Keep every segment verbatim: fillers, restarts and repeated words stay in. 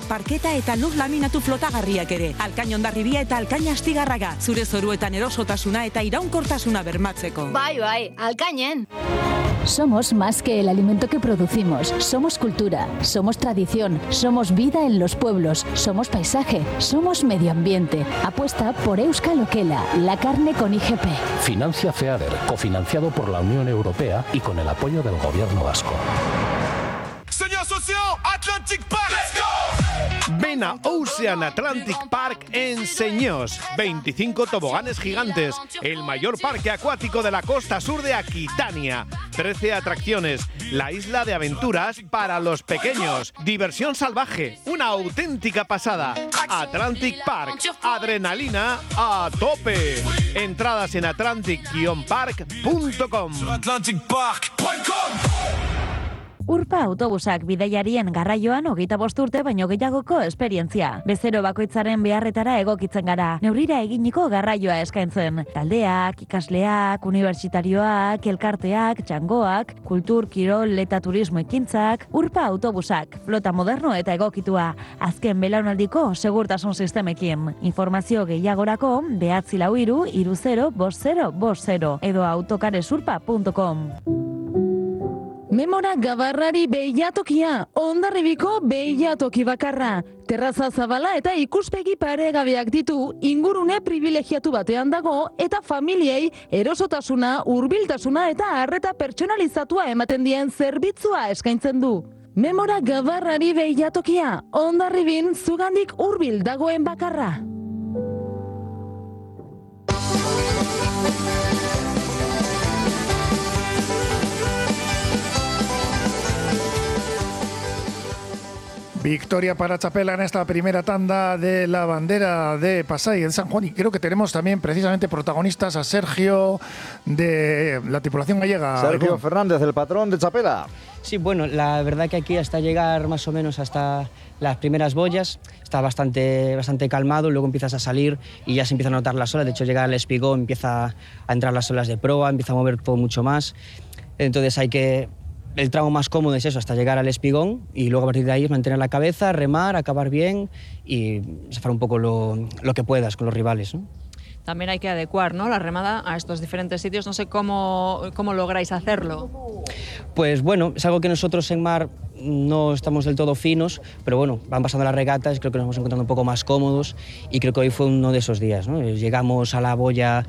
parketa eta lur laminatu flotagarriak ere. Alkain Hondarribia eta Alkain Astigarraga, zure zoruetan erosotasuna eta iraunkortasuna bermatzeko. Bai, bai, Alkainen. Somos más que el alimento que producimos. Somos cultura, somos tradición, somos vida en los pueblos, somos paisaje, somos medio ambiente. Apuesta por Euskal Okela, la carne con I G P. Financia FEADER, cofinanciado por la Unión Europea y con el apoyo del Gobierno vasco. Señor socio, Atlantic Park. Let's go. Ven a Ocean Atlantic Park en Señós. veinticinco toboganes gigantes, el mayor parque acuático de la costa sur de Aquitania. trece atracciones, la isla de aventuras para los pequeños. Diversión salvaje, una auténtica pasada. Atlantic Park, adrenalina a tope. Entradas en atlantic guion park punto com. atlantic park punto com. Urpa autobusak bidaiarien garraioan hogeita bost urte baino gehiagoko esperientzia. Bezero bakoitzaren beharretara egokitzen gara. Neurrira eginiko garraioa eskaintzen. Taldeak, ikasleak, unibertsitarioak, elkarteak, txangoak, kultur, kirol eta turismo ekintzak, Urpa autobusak, flota moderno eta egokitua. Azken belaunaldiko segurtasun sistemekin. Informazio gehiagorako behatzi lau hiru hiru zero bost zero bost zero edo autokaresurpa punto com. Memora Gabarrari behiatokia, Hondarribiko behiatoki bakarra. Terraza zabala eta ikuspegi paregabeak ditu, ingurune privilegiatu batean dago eta familiei erosotasuna, hurbiltasuna eta arreta pertsonalizatua ematen dien zerbitzua eskaintzen du. Memora Gabarrari behiatokia, Hondarribin zugandik hurbil dagoen bakarra. Victoria para Txapela en esta primera tanda de la bandera de Pasai en San Juan, y creo que tenemos también precisamente protagonistas a Sergio de la tripulación gallega. Sergio ¿no? Fernández, el patrón de Txapela. Sí, bueno, la verdad que aquí hasta llegar más o menos hasta las primeras boyas está bastante, bastante calmado, luego empiezas a salir y ya se empiezan a notar las olas. De hecho, llegar al espigón empieza a entrar las olas de proa, empieza a mover todo mucho más. Entonces hay que... El tramo más cómodo es eso, hasta llegar al espigón, y luego a partir de ahí es mantener la cabeza, remar, acabar bien y zafar un poco lo, lo que puedas con los rivales, ¿no? También hay que adecuar, ¿no?, la remada a estos diferentes sitios. No sé cómo, cómo lográis hacerlo. Pues bueno, es algo que nosotros en mar no estamos del todo finos, pero bueno, van pasando las regatas, creo que nos vamos encontrando un poco más cómodos y creo que hoy fue uno de esos días, ¿no? Llegamos a la boya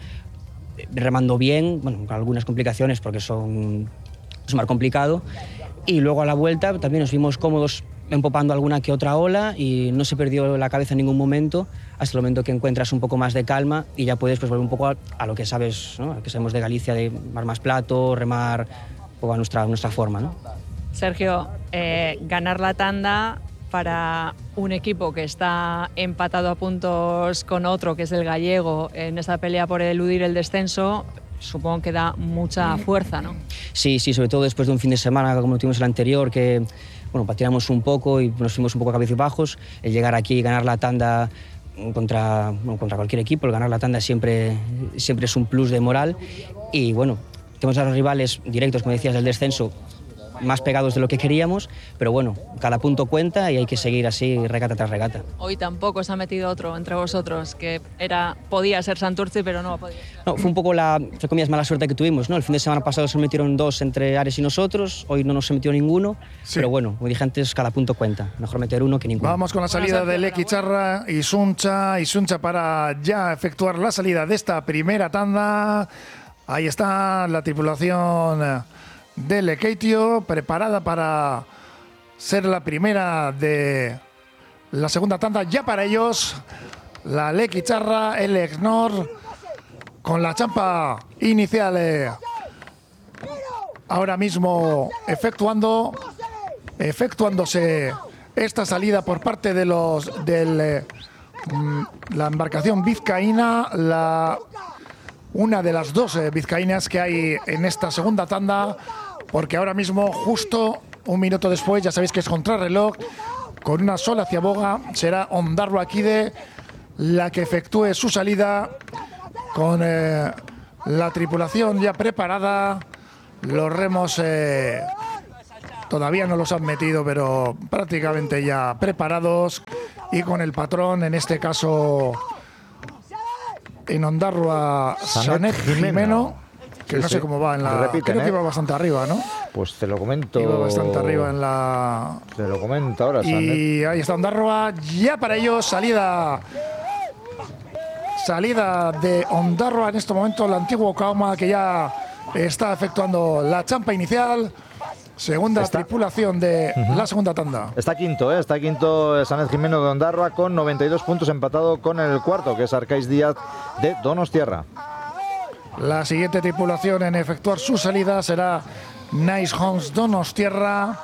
remando bien, bueno, con algunas complicaciones porque son... es un mar complicado, y luego a la vuelta también nos vimos cómodos empopando alguna que otra ola y no se perdió la cabeza en ningún momento hasta el momento que encuentras un poco más de calma y ya puedes pues volver un poco a, a lo que sabes, ¿no?, a lo que sabemos de Galicia, de mar más plato, remar un poco a nuestra, a nuestra forma, ¿no? Sergio, eh, ganar la tanda para un equipo que está empatado a puntos con otro, que es el gallego, en esa pelea por eludir el descenso, supongo que da mucha fuerza, ¿no? Sí, sí, sobre todo después de un fin de semana como tuvimos el anterior, que bueno, patinamos un poco y nos fuimos un poco cabizbajos. El llegar aquí y ganar la tanda contra, bueno, contra cualquier equipo, el ganar la tanda siempre, siempre es un plus de moral. Y bueno, tenemos a los rivales directos, como decías, del descenso, más pegados de lo que queríamos, pero bueno, cada punto cuenta y hay que seguir así regata tras regata. Hoy tampoco se ha metido otro entre vosotros, que era, podía ser Santurce, pero no podía. No, fue un poco la, entre comillas, mala suerte que tuvimos, ¿no? El fin de semana pasado se metieron dos entre Ares y nosotros, hoy no nos metió ninguno, sí. Pero bueno, como dije antes, cada punto cuenta, mejor meter uno que ninguno. Vamos con la salida de Leki Charra y Suncha, y Suncha para ya efectuar la salida de esta primera tanda. Ahí está la tripulación de Lekeitio, preparada para ser la primera de la segunda tanda. Ya para ellos, la Leki Charra, el Exnor, con la champa inicial eh, ahora mismo efectuando efectuándose esta salida por parte de los del eh, la embarcación vizcaína, la una de las dos eh, vizcaínas que hay en esta segunda tanda, porque ahora mismo, justo un minuto después, ya sabéis que es contrarreloj, con una sola ciaboga, será Ondarroa Kide la que efectúe su salida con eh, la tripulación ya preparada, los remos eh, Todavía no los han metido, pero prácticamente ya preparados. Y con el patrón, en este caso, en Ondarroa, Sanet Jimeno, que sí, no sé sí. cómo va en la... Repiten, creo ¿eh? que iba bastante arriba, ¿no? Pues te lo comento... Iba bastante arriba en la... Te lo comento ahora, Sanet. Y ahí está Ondarroa, ya para ellos, salida... Salida de Ondarroa en este momento, el antiguo Kauma, que ya está efectuando la champa inicial. Segunda está, tripulación de uh-huh. la segunda tanda. Está quinto, ¿eh? Está quinto Sanet Jimeno de Ondarroa con noventa y dos puntos, empatado con el cuarto, que es Arcais Díaz de Donostiarra. La siguiente tripulación en efectuar su salida será Nice Homes Donostiarra,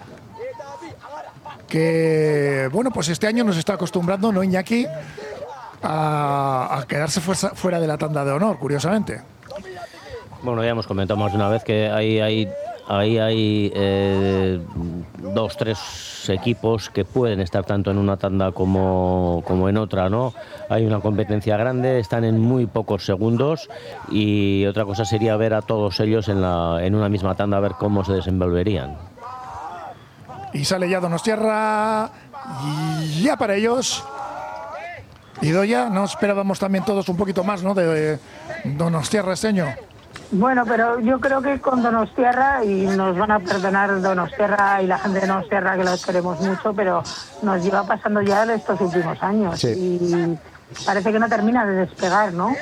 que, bueno, pues este año nos está acostumbrando, ¿no, Iñaki?, a, a quedarse fuera, fuera de la tanda de honor, curiosamente. Bueno, ya hemos comentado más de una vez que hay... hay... Ahí hay eh, dos, tres equipos que pueden estar tanto en una tanda como, como en otra, ¿no? Hay una competencia grande, están en muy pocos segundos y otra cosa sería ver a todos ellos en, la, en una misma tanda, a ver cómo se desenvolverían. Y sale ya Donostiarra, y ya para ellos. Y Doya, no esperábamos también todos un poquito más, ¿no?, de Donostiarra Esteño. Bueno, pero yo creo que con Donostiarra, y nos van a perdonar Donostiarra y la gente de Donostiarra, que los queremos mucho, pero nos lleva pasando ya de estos últimos años. Sí. Y parece que no termina de despegar, ¿no?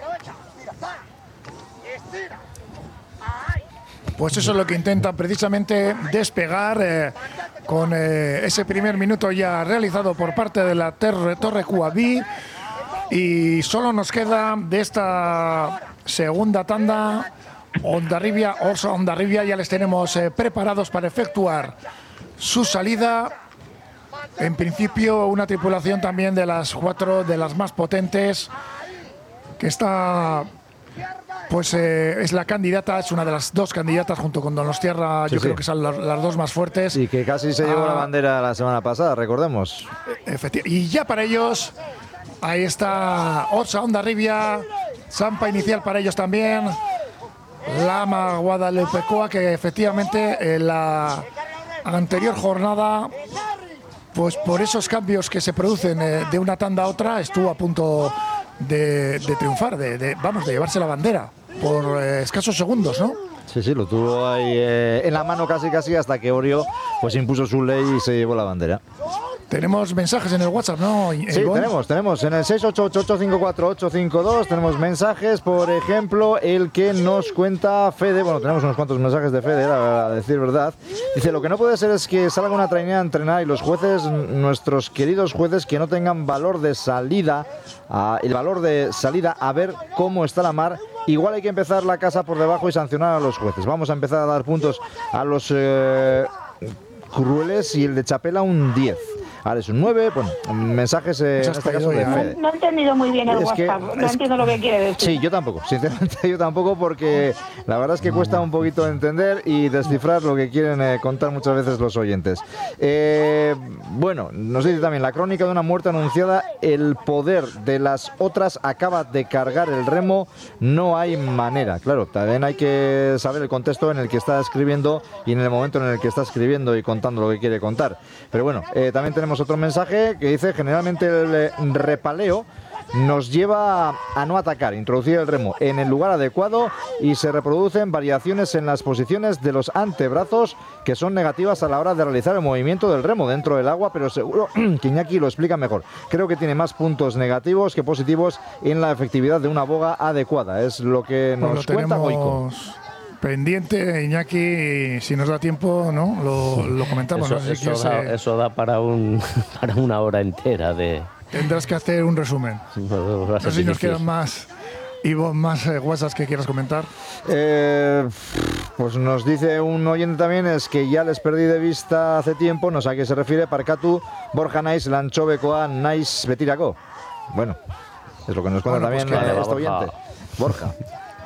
Pues eso es lo que intentan precisamente despegar eh, con eh, ese primer minuto ya realizado por parte de la Torre, Torre Cuabí. Y solo nos queda de esta segunda tanda Hondarribia, Oso Hondarribia, ya les tenemos eh, preparados para efectuar su salida. En principio una tripulación también de las cuatro, de las más potentes, que está, pues eh, es la candidata, es una de las dos candidatas junto con Donostiarra, sí, yo sí. creo que son las, las dos más fuertes. Y que casi se llevó ah, la bandera la semana pasada, recordemos. Y ya para ellos, ahí está Osa Hondarribia, zampa inicial para ellos también. Lama Guadalupecoa, que efectivamente en la anterior jornada, pues por esos cambios que se producen eh, de una tanda a otra, estuvo a punto de, de triunfar, de, de, vamos, de llevarse la bandera por eh, escasos segundos, ¿no? Sí, sí, lo tuvo ahí eh, en la mano casi casi hasta que Orio pues impuso su ley y se llevó la bandera. Tenemos mensajes en el WhatsApp, ¿no? Sí, Ivonne? tenemos, tenemos. En el seis ocho ocho ocho cinco cuatro ocho cinco dos tenemos mensajes, por ejemplo, el que nos cuenta Fede. Bueno, tenemos unos cuantos mensajes de Fede, a decir verdad. Dice, lo que no puede ser es que salga una trainera a entrenar y los jueces, nuestros queridos jueces, que no tengan valor de salida, uh, el valor de salida a ver cómo está la mar. Igual hay que empezar la casa por debajo y sancionar a los jueces. Vamos a empezar a dar puntos a los eh, crueles y el de Chapela un diez. Ahora es un nueve, bueno, mensajes eh, en este caso de Fede. No he entendido muy bien el es WhatsApp, que, no entiendo lo que quiere decir. Sí, yo tampoco, sinceramente yo tampoco, porque la verdad es que cuesta un poquito entender y descifrar lo que quieren eh, contar muchas veces los oyentes. Eh, bueno, nos dice también, la crónica de una muerte anunciada, el poder de las otras acaba de cargar el remo, no hay manera. Claro, también hay que saber el contexto en el que está escribiendo y en el momento en el que está escribiendo y contando lo que quiere contar. Pero bueno, eh, también tenemos otro mensaje que dice, generalmente el repaleo nos lleva a no atacar, introducir el remo en el lugar adecuado y se reproducen variaciones en las posiciones de los antebrazos que son negativas a la hora de realizar el movimiento del remo dentro del agua, pero seguro que Iñaki lo explica mejor. Creo que tiene más puntos negativos que positivos en la efectividad de una boga adecuada, es lo que nos pues cuenta Goico. Pendiente, Iñaki, si nos da tiempo, ¿no? Lo, lo comentamos. Eso, no sé eso, si da, se... eso da para, un, para una hora entera de... Tendrás que hacer un resumen. No, no sé si nos quedan más, Ivo, más eh, WhatsApps que quieras comentar. Eh, pues nos dice un oyente también, es que ya les perdí de vista hace tiempo, no sé a qué se refiere, Parkatu, Borja Naiz, Lanchobekoa, Naiz, Betirako. Bueno, es lo que nos cuenta bueno, también pues eh, este oyente. Borja.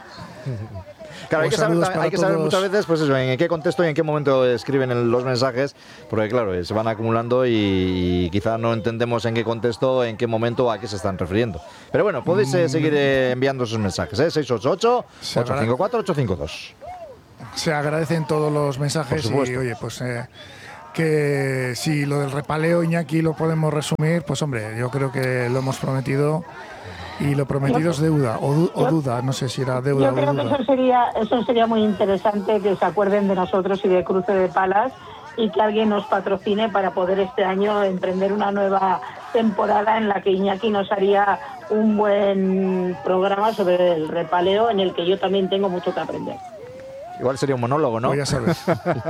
Claro, hay que, saber, hay que saber muchas veces pues eso, en qué contexto y en qué momento escriben el, los mensajes, porque claro, se van acumulando y, y quizá no entendemos en qué contexto, en qué momento, a qué se están refiriendo. Pero bueno, podéis eh, seguir eh, enviando sus mensajes, ¿eh? seis ocho ocho ocho cinco cuatro ocho cinco dos. se agradecen todos los mensajes y, oye, pues eh, que si lo del repaleo, Iñaki, lo podemos resumir, pues hombre, yo creo que lo hemos prometido y lo prometido es deuda, o, du o duda, no sé si era deuda yo o creo duda. que eso sería, eso sería muy interesante, que se acuerden de nosotros y de Cruce de Palas, y que alguien nos patrocine para poder este año emprender una nueva temporada en la que Iñaki nos haría un buen programa sobre el repaleo, en el que yo también tengo mucho que aprender. Igual sería un monólogo, ¿no? Pues ya sabes.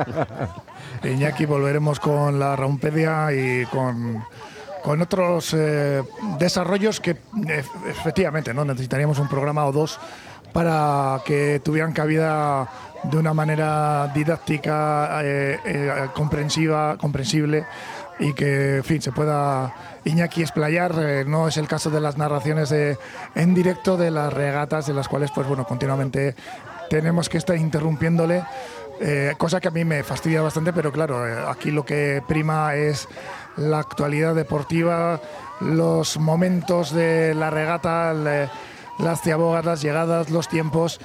Iñaki, volveremos con la Raumpedia y con, con otros eh, desarrollos que efectivamente no necesitaríamos un programa o dos para que tuvieran cabida de una manera didáctica, eh, eh, comprensiva, comprensible, y que, en fin, se pueda Iñaki explayar. Eh, no es el caso de las narraciones de, en directo de las regatas, de las cuales, pues bueno, continuamente tenemos que estar interrumpiéndole, eh, cosa que a mí me fastidia bastante, pero claro, eh, aquí lo que prima es la actualidad deportiva, los momentos de la regata, le, las ciabogas, las llegadas, los tiempos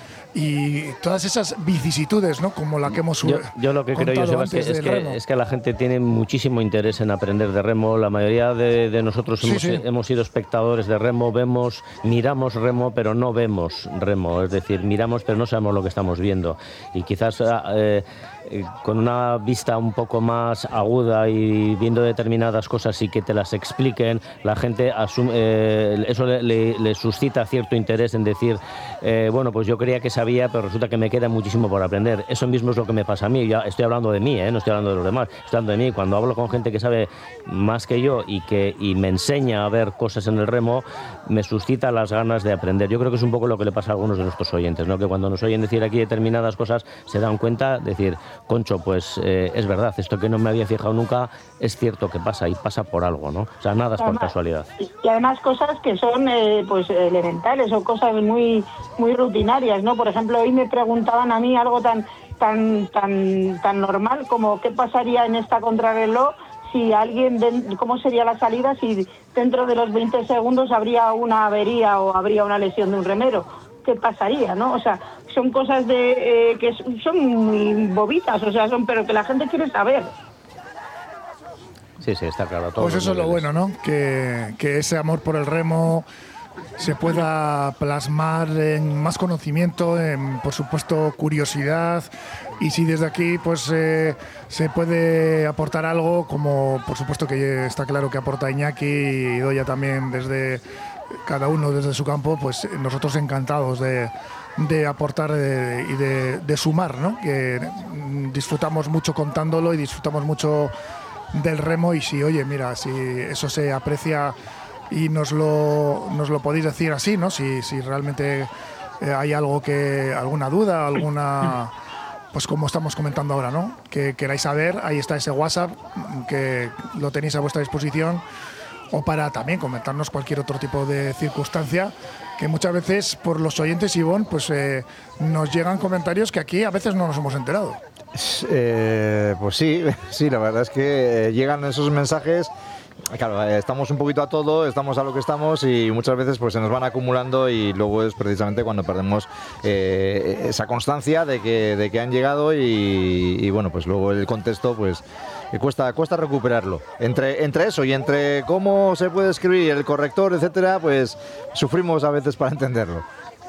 y todas esas vicisitudes, ¿no? Como la que hemos Yo, yo lo que creo, Joseba, es que, es, que, es que la gente tiene muchísimo interés en aprender de remo. La mayoría de, de nosotros sí, hemos, sí. hemos sido espectadores de remo, vemos, miramos remo, pero no vemos remo. Es decir, miramos, pero no sabemos lo que estamos viendo. Y quizás eh, eh, con una vista un poco más aguda y viendo determinadas cosas y que te las expliquen, la gente asume, eh, eso le, le, le suscita cierto interés en decir, eh, bueno, pues yo creía que sabía, pero resulta que me queda muchísimo por aprender. Eso mismo es lo que me pasa a mí. Ya estoy hablando de mí, ¿eh? No estoy hablando de los demás. Estoy hablando de mí. Cuando hablo con gente que sabe más que yo y que y me enseña a ver cosas en el remo, me suscita las ganas de aprender. Yo creo que es un poco lo que le pasa a algunos de nuestros oyentes, ¿no? Que cuando nos oyen decir aquí determinadas cosas se dan cuenta, decir, concho, pues eh, es verdad, esto que no me había fijado nunca es cierto que pasa y pasa por algo, ¿no? O sea, nada es por casualidad. Y además cosas que son eh, pues elementales o cosas muy muy rutinarias, ¿no? Por ejemplo, hoy me preguntaban a mí algo tan tan tan tan normal como qué pasaría en esta contrarreloj si alguien, de, cómo sería la salida si dentro de los veinte segundos habría una avería o habría una lesión de un remero. ¿Qué pasaría, no? O sea, son cosas de eh, que son muy bobitas, o sea, son pero que la gente quiere saber. Sí, sí, está claro. Pues eso es lo bueno, ¿no? Que, que ese amor por el remo se pueda plasmar en más conocimiento, en, por supuesto, curiosidad, y si desde aquí pues eh, se puede aportar algo, como por supuesto que está claro que aporta Iñaki y Idoia también desde cada uno desde su campo, pues nosotros encantados de, de aportar de, y de, de sumar, ¿no? Que disfrutamos mucho contándolo y disfrutamos mucho del remo, y si, oye, mira, si eso se aprecia y nos lo, nos lo podéis decir así, ¿no? Si, si realmente eh, hay algo que, alguna duda, alguna, pues como estamos comentando ahora, ¿no? Que queráis saber, ahí está ese WhatsApp, que lo tenéis a vuestra disposición, o para también comentarnos cualquier otro tipo de circunstancia, que muchas veces por los oyentes, Ivonne, pues eh, nos llegan comentarios que aquí a veces no nos hemos enterado. Eh, pues sí, sí, la verdad es que llegan esos mensajes. Claro, estamos un poquito a todo, estamos a lo que estamos y muchas veces pues se nos van acumulando y luego es precisamente cuando perdemos eh, esa constancia de que, de que han llegado y, y bueno, pues luego el contexto pues cuesta, cuesta recuperarlo. Entre, entre eso y entre cómo se puede escribir, el corrector, etcétera, pues sufrimos a veces para entenderlo.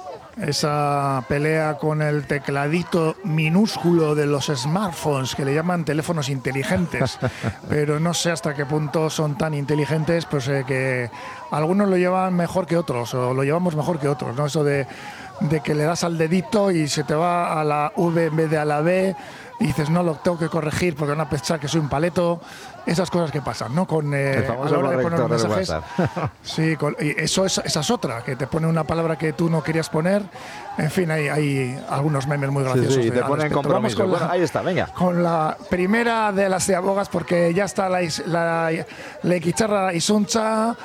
Esa pelea con el tecladito minúsculo de los smartphones, que le llaman teléfonos inteligentes, pero no sé hasta qué punto son tan inteligentes, pues eh, que algunos lo llevan mejor que otros, o lo llevamos mejor que otros, ¿no? Eso de, de que le das al dedito y se te va a la V en vez de a la B, y dices, no, lo tengo que corregir porque van a pensar que soy un paleto. Esas cosas que pasan, ¿no? Con, eh, el famoso a la hora de poner mensajes. WhatsApp. Sí, con, y eso es, esa es otra, que te pone una palabra que tú no querías poner. En fin, hay, hay algunos memes muy graciosos. Sí, sí, de, te ponen compromiso. Con bueno, la, ahí está, venga. Con la primera de las de abogas, porque ya está la, la, la Iquicharra Isuncha.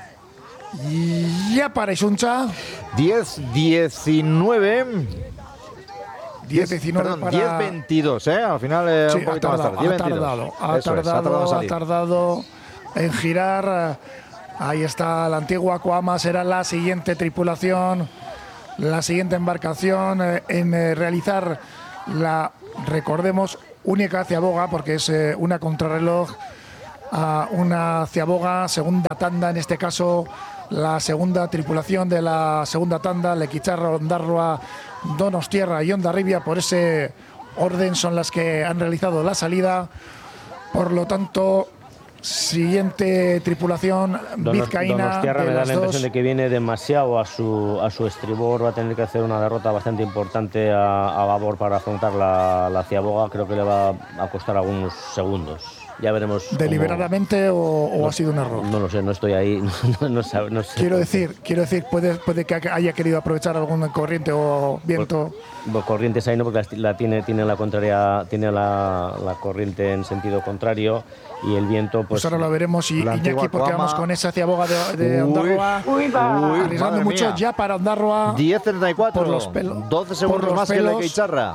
Ya para Isuncha. diez diecinueve. diez diecinueve Perdón, para... diez veintidós, ¿eh? Al final eh, sí, un poquito ha tardado, más tarde. Ha tardado, ha Eso tardado, es, ha tardado, ha tardado en girar. Ahí está la antigua Coama, será la siguiente tripulación, la siguiente embarcación en realizar la, recordemos, única ciaboga, porque es eh, una contrarreloj, a una ciaboga, segunda tanda, en este caso la segunda tripulación de la segunda tanda, Lequicharra, Ondarroa, Donostierra y Hondarribia, por ese orden son las que han realizado la salida. Por lo tanto, siguiente tripulación, Donos, vizcaína. Donostierra me da la impresión dos. de que viene demasiado a su, a su estribor, va a tener que hacer una derrota bastante importante a, a babor para afrontar la, la ciaboga, creo que le va a costar algunos segundos. Ya veremos. ¿Deliberadamente cómo... o, o no, ha sido un error? No lo sé, no estoy ahí, no, no, no, no sé. Quiero decir, quiero decir, puede, puede que haya querido aprovechar algún corriente o viento. Pues, corrientes ahí no, porque la tiene, tiene la contraria, tiene la, la corriente en sentido contrario y el viento, pues. Pues ahora lo veremos y Iñaki, porque vamos con esa ciaboga de, de Ondarroa, arriesgando mucho mía. Ya para Ondarroa. diez treinta y cuatro, por los pelos, doce segundos los más pelos, que Lequicharra.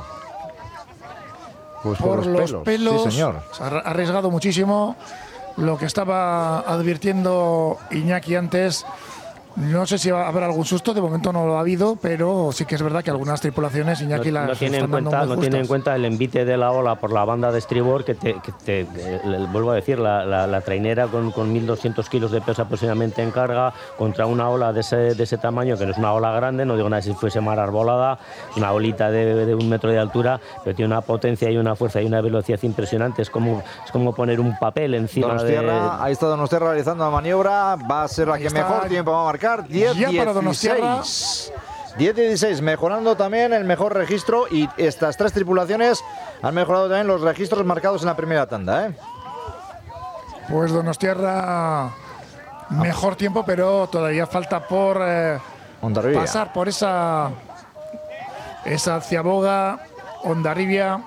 Pues por, por los, los pelos, pelos, sí, señor. Se ha arriesgado muchísimo. Lo que estaba advirtiendo Iñaki antes, no sé si va a haber algún susto, de momento no lo ha habido, pero sí que es verdad que algunas tripulaciones, Iñaki, no, las no tiene en están dando cuenta, muy no tiene en justas. cuenta el envite de la ola por la banda de estribor, que te, que te que, le, vuelvo a decir, la, la, la trainera con, con mil doscientos kilos de peso aproximadamente en carga, contra una ola de ese, de ese tamaño, que no es una ola grande, no digo nada si fuese mar arbolada, una olita de, de un metro de altura, pero tiene una potencia y una fuerza y una velocidad impresionante, es como, es como poner un papel encima Donostierra, de... ahí está Donostierra realizando la maniobra, va a ser la Ahí que está. mejor tiempo va a marcar, diez dieciséis. diez dieciséis, mejorando también el mejor registro, y estas tres tripulaciones han mejorado también los registros marcados en la primera tanda, ¿eh? Pues Donostierra, mejor tiempo, pero todavía falta por eh, pasar por esa esa ciaboga, Hondarribia,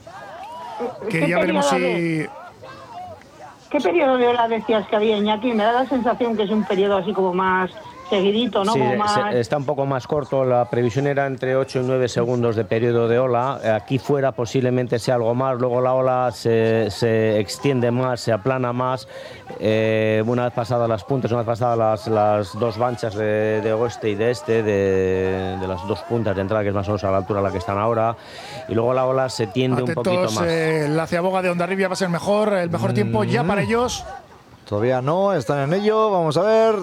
que ya veremos si... De, ¿Qué periodo de ola decías que había, Iñaki? Me da la sensación que es un periodo así como más seguidito, ¿no? Sí, como más... se, está un poco más corto, la previsión era entre ocho y nueve segundos de periodo de ola, aquí fuera posiblemente sea algo más, luego la ola se, se extiende más, se aplana más, eh, una vez pasadas las puntas, una vez pasadas las, las dos banchas de, de oeste y de este, de, de las dos puntas de entrada, que es más o menos a la altura a la que están ahora, y luego la ola se tiende Atentos, un poquito más. Eh, la ciaboga de Hondarribia va a ser mejor, el mejor mm. tiempo ya para ellos. Todavía no, están en ello, vamos a ver...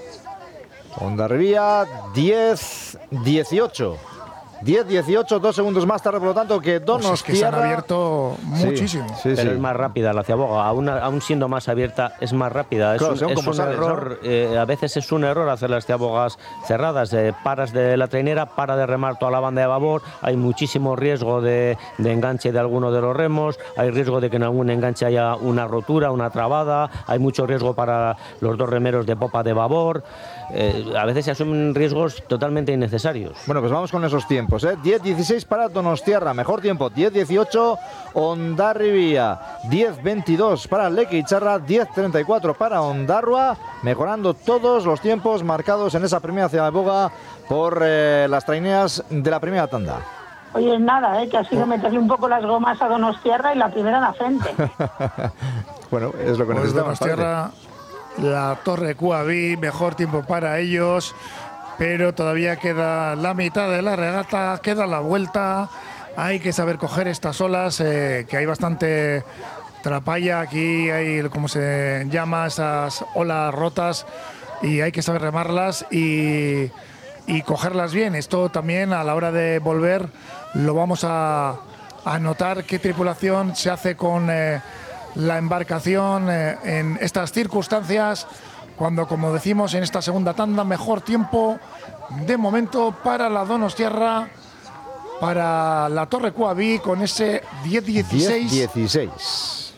Hondarribia, diez dieciocho. diez dieciocho, dos segundos más tarde, por lo tanto, que Donostierra. Pues es que se han abierto muchísimo. Sí, sí, pero sí. es más rápida la ciaboga, aún, aún siendo más abierta, es más rápida. Claro, es un, es un sales, error, ¿no? eh, a veces es un error hacer las ciabogas cerradas. Eh, paras de la trainera, para de remar toda la banda de babor, hay muchísimo riesgo de, de enganche de alguno de los remos, hay riesgo de que en algún enganche haya una rotura, una trabada, hay mucho riesgo para los dos remeros de popa de babor. Eh, a veces se asumen riesgos totalmente innecesarios. Bueno, pues vamos con esos tiempos, ¿eh? diez dieciséis para Donostierra, mejor tiempo, diez dieciocho Hondarribia, diez veintidós para Lequicharra, diez treinta y cuatro para Ondarroa, mejorando todos los tiempos marcados en esa primera ciaboga por eh, las traineras de la primera tanda. Oye, nada, ¿eh? Que ha sido meterle un poco las gomas a Donostierra y la primera en la frente. Bueno, es lo que pues necesitamos. Donostierra, la Torre Q A B, mejor tiempo para ellos, pero todavía queda la mitad de la regata, queda la vuelta, hay que saber coger estas olas, eh, que hay bastante trapalla, aquí hay, como se llama, esas olas rotas, y hay que saber remarlas y, y cogerlas bien. Esto también a la hora de volver lo vamos a, a notar, qué tripulación se hace con... Eh, la embarcación eh, en estas circunstancias, cuando, como decimos, en esta segunda tanda, mejor tiempo de momento para la Donostierra, para la Torre Q A B, con ese diez dieciséis. diez dieciséis.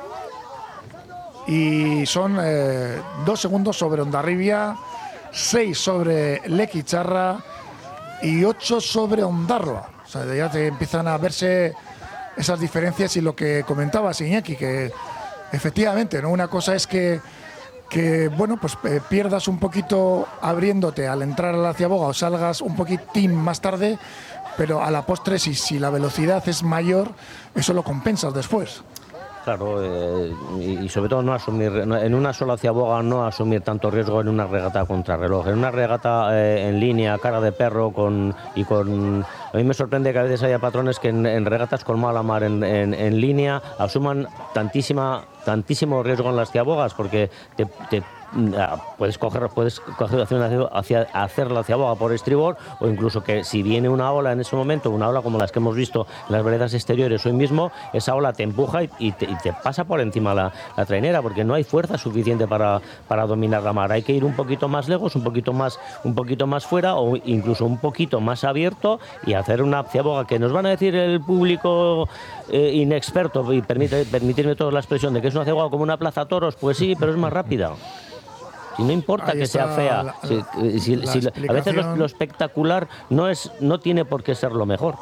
Y son eh, dos segundos sobre Hondarribia, seis sobre Lequicharra y ocho sobre Ondarroa. O sea, ya te empiezan a verse esas diferencias, y lo que comentabas, Iñaki, que efectivamente, ¿no? Una cosa es que, que bueno, pues eh, pierdas un poquito abriéndote al entrar a la ciaboga o salgas un poquitín más tarde, pero a la postre, si, si la velocidad es mayor, eso lo compensas después. Claro, eh, y, y sobre todo no asumir, en una sola ciaboga no asumir tanto riesgo en una regata contrarreloj. En una regata eh, en línea, cara de perro con, y con A mí me sorprende que a veces haya patrones que en, en regatas con mala mar en, en, en línea asuman tantísima, tantísimo riesgo en las ciabogas, porque te, te puedes coger, puedes coger hacia, hacia, hacer la ciaboga por estribor, o incluso que si viene una ola en ese momento, una ola como las que hemos visto en las veredas exteriores hoy mismo, esa ola te empuja y, y, te, y te pasa por encima la, la trainera, porque no hay fuerza suficiente para, para dominar la mar. Hay que ir un poquito más lejos, un poquito más, un poquito más fuera, o incluso un poquito más abierto, y hacer una ciaboga que nos van a decir el público eh, inexperto, y permite, permitirme toda la expresión de que es una ciaboga como una plaza toros, pues sí, pero es más rápida. Si no importa Ahí que sea fea, la, si, si, si, a veces lo, lo espectacular no es, no tiene por qué ser lo mejor.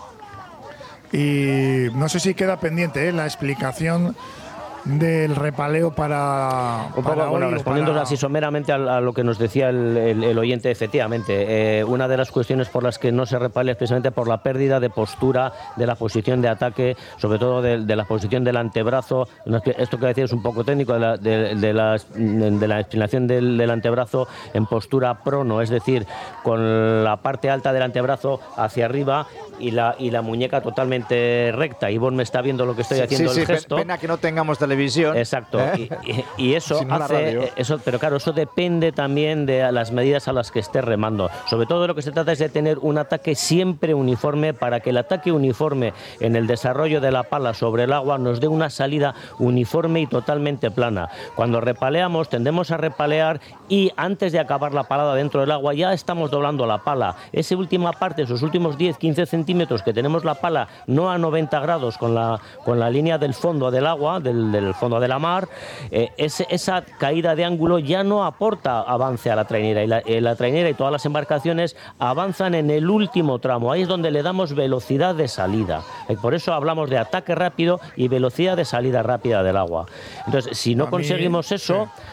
Y no sé si queda pendiente ¿eh? la explicación del repaleo para, un poco, para bueno, hoy, respondiendo para... así someramente a, a lo que nos decía el, el, el oyente, efectivamente, eh, una de las cuestiones por las que no se repalea es precisamente por la pérdida de postura de la posición de ataque, sobre todo de, de la posición del antebrazo. Esto que decía es un poco técnico, de la, de, de la, de la inclinación del, del antebrazo en postura prono, es decir, con la parte alta del antebrazo hacia arriba y la, y la muñeca totalmente recta. Ivonne me está viendo lo que estoy sí, haciendo, sí, el sí, gesto. Pena que no tengamos televisión. Exacto. ¿Eh? Y, y, y eso si no hace, eso, pero claro, eso depende también de las medidas a las que esté remando. Sobre todo lo que se trata es de tener un ataque siempre uniforme, para que el ataque uniforme en el desarrollo de la pala sobre el agua nos dé una salida uniforme y totalmente plana. Cuando repaleamos, tendemos a repalear y antes de acabar la palada dentro del agua ya estamos doblando la pala. Esa última parte, esos últimos diez a quince centímetros que tenemos la pala no a noventa grados con la, con la línea del fondo del agua, del, del fondo de la mar, eh, ese, esa caída de ángulo ya no aporta avance a la trainera, y la, eh, la trainera y todas las embarcaciones avanzan en el último tramo. Ahí es donde le damos velocidad de salida. Eh, por eso hablamos de ataque rápido y velocidad de salida rápida del agua. Entonces, si no conseguimos eso, sí.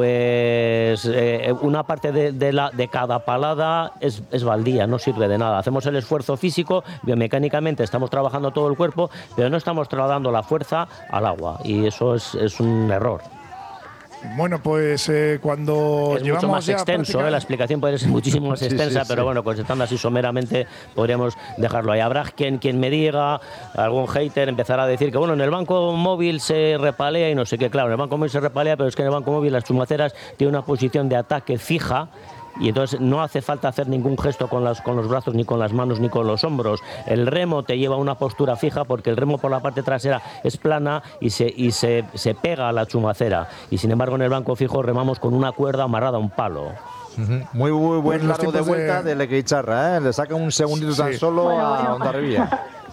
pues eh, una parte de, de, la, de cada palada es, es baldía, no sirve de nada. Hacemos el esfuerzo físico, biomecánicamente estamos trabajando todo el cuerpo, pero no estamos trasladando la fuerza al agua, y eso es, es un error. Bueno, pues eh, cuando es llevamos mucho más ya extenso, práctica... ¿eh? La explicación puede ser muchísimo más extensa, sí, sí, pero sí. bueno, contestando así someramente podríamos dejarlo ahí. Habrá quien, quien me diga, algún hater empezará a decir que bueno, en el banco móvil se repalea y no sé qué. Claro, en el banco móvil se repalea, pero es que en el banco móvil las chumaceras tienen una posición de ataque fija, y entonces no hace falta hacer ningún gesto con, las, con los brazos, ni con las manos, ni con los hombros. El remo te lleva a una postura fija, porque el remo por la parte trasera es plana y se, y se, se pega a la chumacera. Y sin embargo en el banco fijo remamos con una cuerda amarrada a un palo. Uh-huh. Muy, muy buen pues largo de vuelta de, de Lequeicharra, ¿eh? Le saca un segundito sí. tan solo bueno, a bueno. Hondarribia.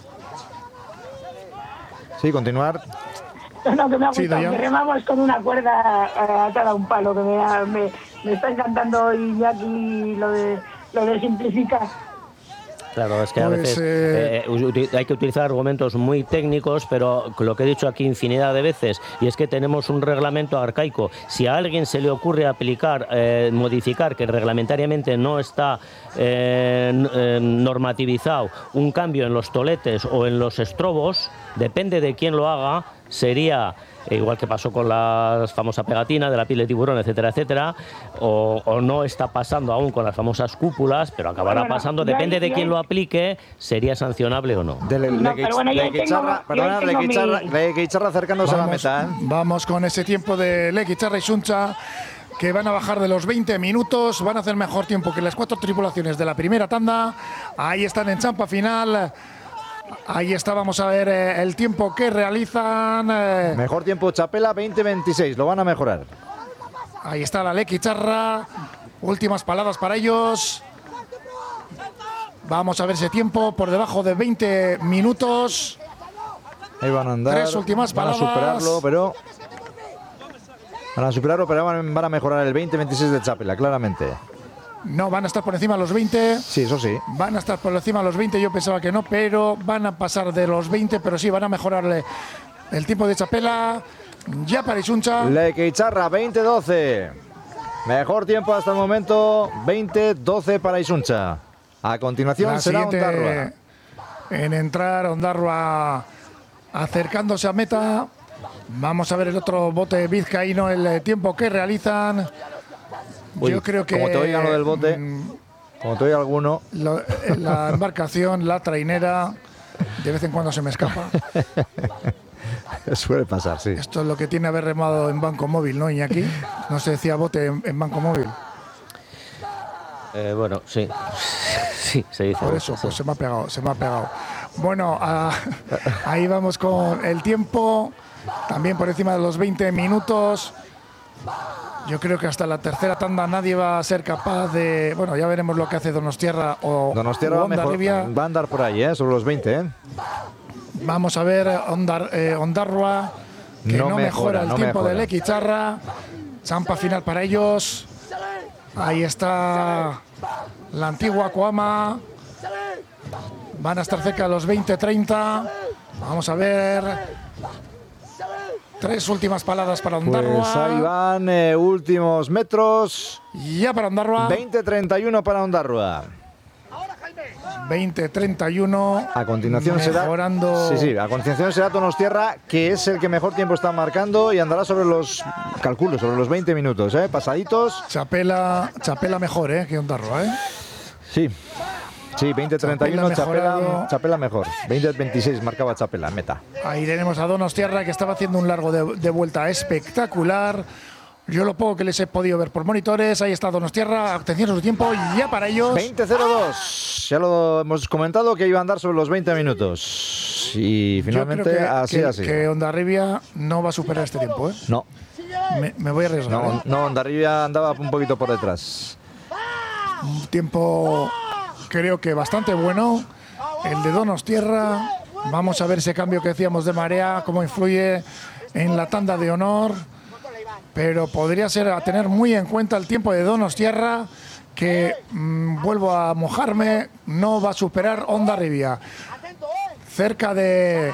Sí, continuar. No, que me ha gustado, sí, que remamos con una cuerda atada a un palo, que me, me, me está encantando hoy ya aquí lo de, lo de simplificar. Claro, es que pues, a veces eh... Eh, hay que utilizar argumentos muy técnicos, pero lo que he dicho aquí infinidad de veces, y es que tenemos un reglamento arcaico. Si a alguien se le ocurre aplicar, eh, modificar, que reglamentariamente no está eh, eh, normativizado, un cambio en los toletes o en los estrobos, depende de quién lo haga, sería... igual que pasó con la famosa pegatina de la piel de tiburón, etcétera, etcétera, o, o no está pasando aún con las famosas cúpulas, pero acabará bueno, pasando, depende de quién lo aplique, sería sancionable o no. De le, no, le, pero bueno, Lequeicharra, perdona, Lequeicharra, Lequeicharra acercándose vamos, a la meta. ¿eh? Vamos con ese tiempo de Lequeicharra y Suncha, que van a bajar de los veinte minutos, van a hacer mejor tiempo que las cuatro tripulaciones de la primera tanda. Ahí están en champa final. Ahí está, vamos a ver eh, el tiempo que realizan. Eh. Mejor tiempo Chapela, veinte veintiséis, lo van a mejorar. Ahí está la Lequeicharra, últimas palabras para ellos. Vamos a ver ese tiempo por debajo de veinte minutos. Ahí van a andar. Tres últimas van palabras. Van a superarlo, pero... Van a superarlo, pero van, van a mejorar el veinte veintiséis de Chapela, claramente. No, van a estar por encima de los veinte. Sí, eso sí. Van a estar por encima de los veinte, yo pensaba que no, pero van a pasar de los veinte, pero sí, van a mejorarle el tiempo de Chapela. Ya para Isuncha. Lequeicharra, veinte doce. Mejor tiempo hasta el momento, veinte doce para Isuncha. A continuación La será Ondarroa. En entrar Ondarroa acercándose a meta. Vamos a ver el otro bote vizcaíno, el tiempo que realizan. Uy, yo creo que... Como te oigan lo del bote... Como te oye alguno. Lo, la embarcación, la trainera, de vez en cuando se me escapa. Suele pasar, sí. Esto es lo que tiene haber remado en Banco Móvil, ¿no, Iñaki? No se decía bote en, en Banco Móvil. Eh, bueno, sí. Sí, se dice. Por eso, sí. pues se me ha pegado, se me ha pegado. Bueno, a, ahí vamos con el tiempo. También por encima de los veinte minutos. Yo creo que hasta la tercera tanda nadie va a ser capaz de... Bueno, ya veremos lo que hace Donostierra o Donostierra va, mejor, va a andar por ahí, ¿eh? Sobre los veinte, ¿eh? Vamos a ver Ondar, eh, Ondarrua, que no, no mejora, mejora el no tiempo mejora. de Lequicharra. Zampa final para ellos. Ahí está la antigua Coama. Van a estar cerca de los veinte treinta. Vamos a ver... Tres últimas paladas para Ondarrua. Pues ahí van, eh, últimos metros. Ya para Ondarrua. veinte treinta y uno para Ondarrua. veinte treinta y uno. A continuación mejorando. será. Sí, sí, a continuación será Donostierra, que es el que mejor tiempo está marcando y andará sobre los, calculo, sobre los veinte minutos, ¿eh? Pasaditos. Chapela, Chapela mejor, ¿eh? Que Ondarrua, ¿eh? Sí. Sí, veinte treinta y uno, Chapela, Chapela mejor. veinte veintiséis marcaba Chapela, meta. Ahí tenemos a Donostierra, que estaba haciendo un largo de, de vuelta espectacular. Yo lo poco que les he podido ver por monitores. Ahí está Donostierra, atención a su tiempo, ya para ellos. veinte cero dos. Ya lo hemos comentado que iba a andar sobre los veinte minutos. Y finalmente Yo creo que, así que, así. que Hondarribia no va a superar este tiempo, ¿eh? No. Me, me voy a arriesgar. No, ¿eh? no, Hondarribia andaba un poquito por detrás. Un tiempo... Creo que bastante bueno el de Donostierra. Vamos a ver ese cambio que decíamos de marea, cómo influye en la tanda de honor. Pero podría ser a tener muy en cuenta el tiempo de Donostierra, que mmm, vuelvo a mojarme, no va a superar Hondarribia. Cerca de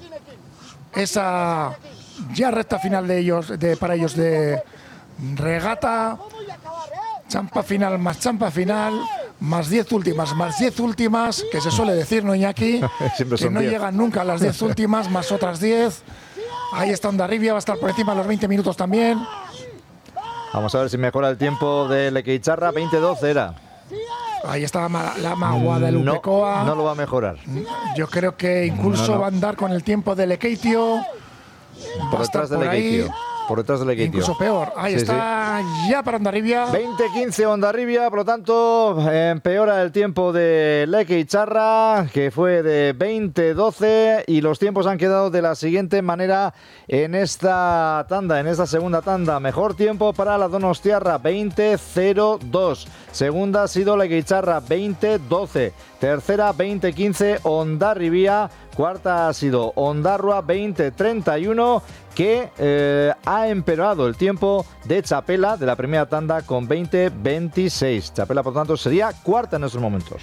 esa ya recta final de ellos, de, para ellos de regata. Champa final más champa final, más diez últimas, más diez últimas, que se suele decir, ¿no, Iñaki? Que no diez. Llegan nunca a las diez últimas, más otras diez. Ahí está Hondarribia, va a estar por encima de los veinte minutos también. Vamos a ver si mejora el tiempo de Lequeicharra, veinte doce era. Ahí está la, la Magua de Lupecoa. No, no lo va a mejorar. Yo creo que incluso no, no. va a andar con el tiempo de Lekeitio. Por detrás de Lekeitio. Por detrás de Lekeitio. Incluso peor. Ahí sí, está sí. ya para Hondarribia. veinte quince Hondarribia, por lo tanto, empeora el tiempo de Lequeicharra, que fue de veinte doce, y los tiempos han quedado de la siguiente manera en esta tanda, en esta segunda tanda. Mejor tiempo para la Donostiarra, veinte cero dos. Segunda ha sido Lequeicharra, veinte doce. Tercera, veinte quince, Hondarribia. Cuarta ha sido Ondarrua, veinte treinta y uno, que eh, ha empeorado el tiempo de Chapela de la primera tanda con veinte veintiséis. Chapela, por tanto, sería cuarta en estos momentos.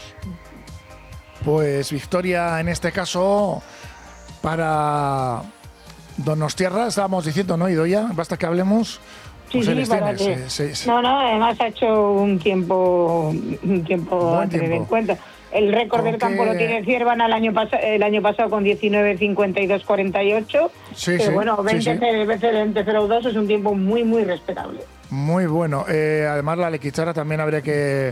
Pues victoria en este caso para Donostierra, estábamos diciendo, ¿no, Idoia? Basta que hablemos. Sí, pues sí, para que... sí, sí, sí. No, no, además ha hecho un tiempo, un tiempo a tener en cuenta. El récord del campo que... lo tiene Ciervana el año, pas el año pasado con diecinueve cincuenta y dos cuarenta y ocho. Sí, que sí, bueno, veinte cero dos es un tiempo muy, muy respetable. Muy bueno. Eh, además, la Lequeicharra también habría que,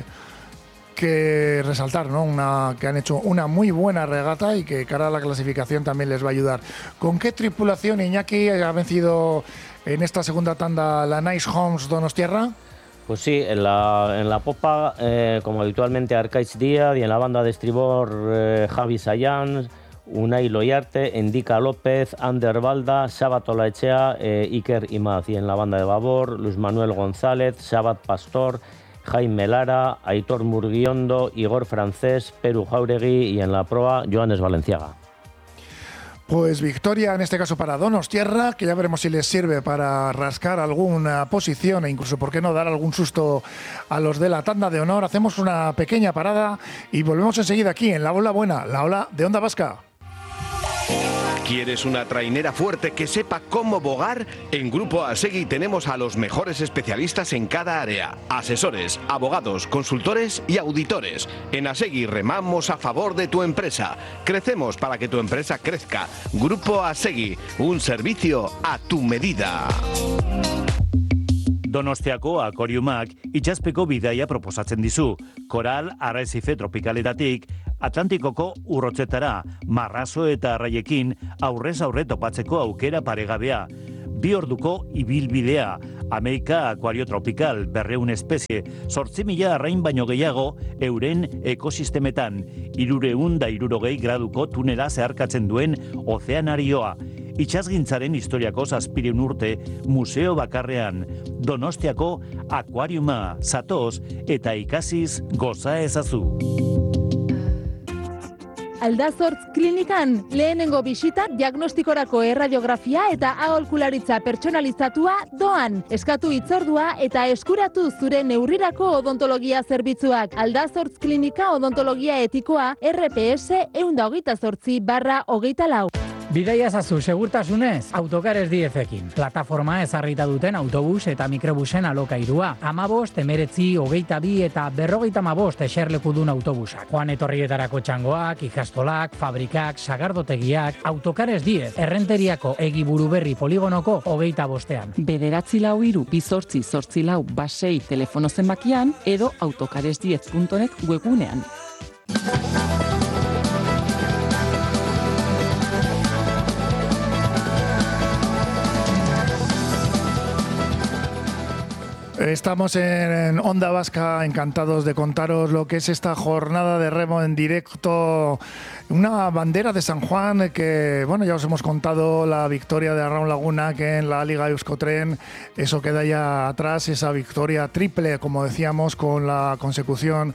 que resaltar, ¿no? Una, que han hecho una muy buena regata y que cara a la clasificación también les va a ayudar. ¿Con qué tripulación, Iñaki, ha vencido en esta segunda tanda la Nice Homes Donostierra? Pues sí, en la, en la popa, eh, como habitualmente, Arcaiz Díaz, y en la banda de estribor, eh, Javi Sayán, Unai Loiarte, Endica López, Ander Balda, Sabat Olaechea, eh, Iker Imaz. Y en la banda de babor, Luis Manuel González, Sabat Pastor, Jaime Lara, Aitor Murguiondo, Igor Francés, Peru Jauregui, y en la proa, Joanes Valenciaga. Pues victoria en este caso para Donostierra, que ya veremos si les sirve para rascar alguna posición e incluso, por qué no, dar algún susto a los de la tanda de honor. Hacemos una pequeña parada y volvemos enseguida aquí en La Ola Buena, la ola de Onda Vasca. ¿Quieres una trainera fuerte que sepa cómo bogar? En Grupo Asegui tenemos a los mejores especialistas en cada área. Asesores, abogados, consultores y auditores. En Asegui remamos a favor de tu empresa. Crecemos para que tu empresa crezca. Grupo Asegui, un servicio a tu medida. Donostiako akoriumak itxaspeko bidaia proposatzen dizu. Koral arrezife tropikaletatik Atlantikoko urrotzetara, marrazo eta arraiekin aurrez aurre topatzeko aukera paregabea. Bi orduko ibilbidea, Amerika akuario tropikal, berreun espezie, zortzi mila arrain baino gehiago euren ekosistemetan, irureun da irurogei graduko tunela zeharkatzen duen ozeanarioa. Itxasgintzaren historiako zazpireun urte museo bakarrean, Donostiako akuariuma zatoz eta ikasiz goza ezazu. Aldazortz klinikan lehenengo bisita diagnostikorako erradiografia eta aholkularitza pertsonalizatua doan. Eskatu hitzordua eta eskuratu zure neurrirako odontologia zerbitzuak. Aldazortz klinika odontologia etikoa R P S ehun eta hogeita zortzi barra hogeita lau. Bidaia ezazu segurtasunez, autokares diezekin. Plataforma ezarrita duten autobus eta mikrobusen alokairua. Amabost, emeretzi, hogeita bi eta berrogeita amabost eserleku dun autobusak. Joan etorrietarako txangoak, ikastolak, fabrikak, sagardotegiak, autokares diez, errenteriako egiburu berri poligonoko hogeita bostean. Bederatzi lau iru, bizortzi, zortzi lau, basei telefono zenbakian edo autokares diez puntu net webgunean. Estamos en Onda Vasca, encantados de contaros lo que es esta jornada de remo en directo. Una bandera de San Juan que, bueno, ya os hemos contado la victoria de Arraun Laguna, que en la Liga Euskotren, eso queda ya atrás, esa victoria triple, como decíamos, con la consecución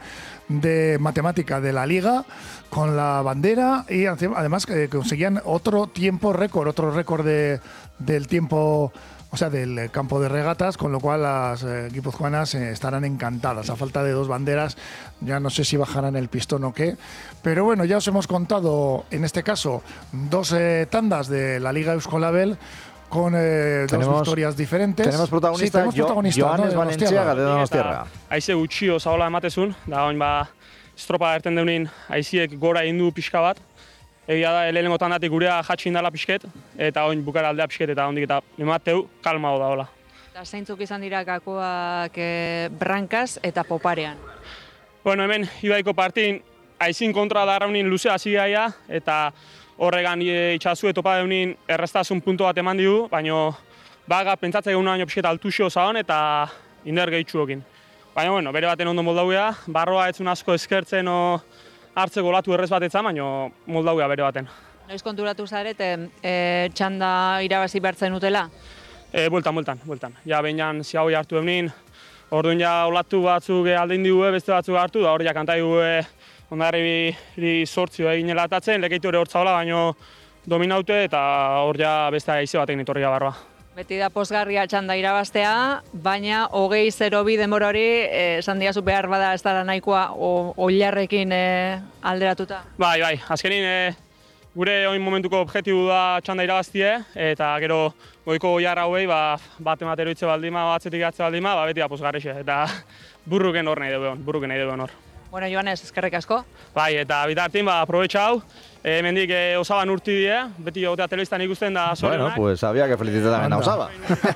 de matemática de la Liga, con la bandera y además que conseguían otro tiempo récord, otro récord de, del tiempo... O sea, del campo de regatas, con lo cual las eh, guipuzcoanas eh, estarán encantadas. A falta de dos banderas, ya no sé si bajarán el pistón o qué. Pero bueno, ya os hemos contado, en este caso, dos eh, tandas de la Liga Euskolabel con eh, dos victorias diferentes. Tenemos protagonista, sí, tenemos jo, protagonista Joanes ¿no? Valentziaga de Donostiarra. Aize gutxio zaola ematezun, da oin ba, estropa erten deunin, aiziek gora indu pixka bat. Egia da, lehenengo tandatik gurea jatsi indala pixket, eta oin bukara aldea pixket, eta ondik eta emateu kalmao da hola. Eta zeintzuk izan dira gakoak e, brankaz eta poparean? Bueno, hemen, Ibaiko partin, aizin kontra da raunin luzea hasi gaia, eta horregan e, itxazu etopa deunin erreztasun puntu bat eman digu, baina baga pentsatzea egun baino pixket altuxo zaon eta inder gehitxuokin. Baina, bueno, bere baten ondo moldauea, barroa etzun asko eskertzen o hartzeko latu errez bat etzan, baina moldauea bere baten. Noiz konturatu zarete, e, txanda irabazi behartzen utela? E, bueltan, bueltan, bueltan. Ja, behinan ziago hartu eunin, orduan ja olatu batzuk aldein digue, beste batzuk hartu, da hor ja kantai gue ondarri bi sortzio egin elatatzen, lekeitu ere hortzaola, baina dominaute eta hor ja beste aize batek nitorria barroa. Beti da pozgarria txanda irabaztea, baina hogei zero bi denbora hori esan diazu behar bada ez dara nahikoa oilarrekin e, alderatuta? Bai, bai, azkenin e, gure oin momentuko objektibu da txanda irabaztie, eta gero goiko oilar hauei ba, bat ematero itze baldima, batzetik atze baldima, ba, beti da pozgarrixe, eta burruken hor nahi dugu hon, burruken nahi dugu hor. Bueno, Joanes, eskerrik asko. Bai, eta bitartin, ba, aprobetxa hau, e, mendik e, Osaban urti die, beti gotea telebistan ikusten da zorionak. Bueno, pues había que felicitar también a Osaba.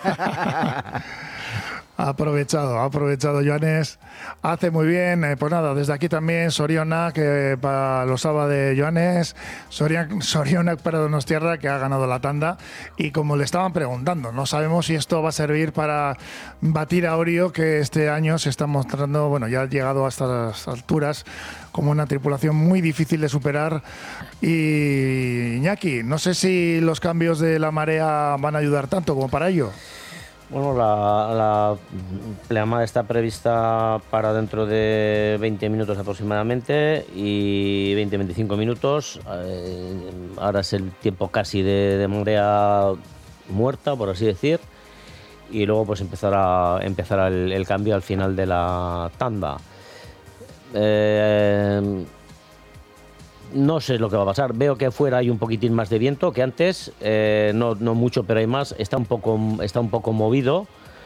Aprovechado, aprovechado Joanes, hace muy bien, eh, pues nada, desde aquí también Sorionak eh, para los Osaba de Joanes, Sorionak, Sorionak para Donostiarra que ha ganado la tanda y como le estaban preguntando, no sabemos si esto va a servir para batir a Orio que este año se está mostrando, bueno, ya ha llegado a estas alturas como una tripulación muy difícil de superar y Iñaki, no sé si los cambios de la marea van a ayudar tanto como para ello. Bueno, la, la pleamada está prevista para dentro de veinte minutos aproximadamente y veinte a veinticinco minutos. Eh, ahora es el tiempo casi de, de marea muerta, por así decir. Y luego pues empezará, empezará el, el cambio al final de la tanda. Eh, No sé lo que va a pasar. Veo que afuera hay un poquitín más de viento que antes, eh, no, no mucho, pero hay más. Está un poco, está un poco movido.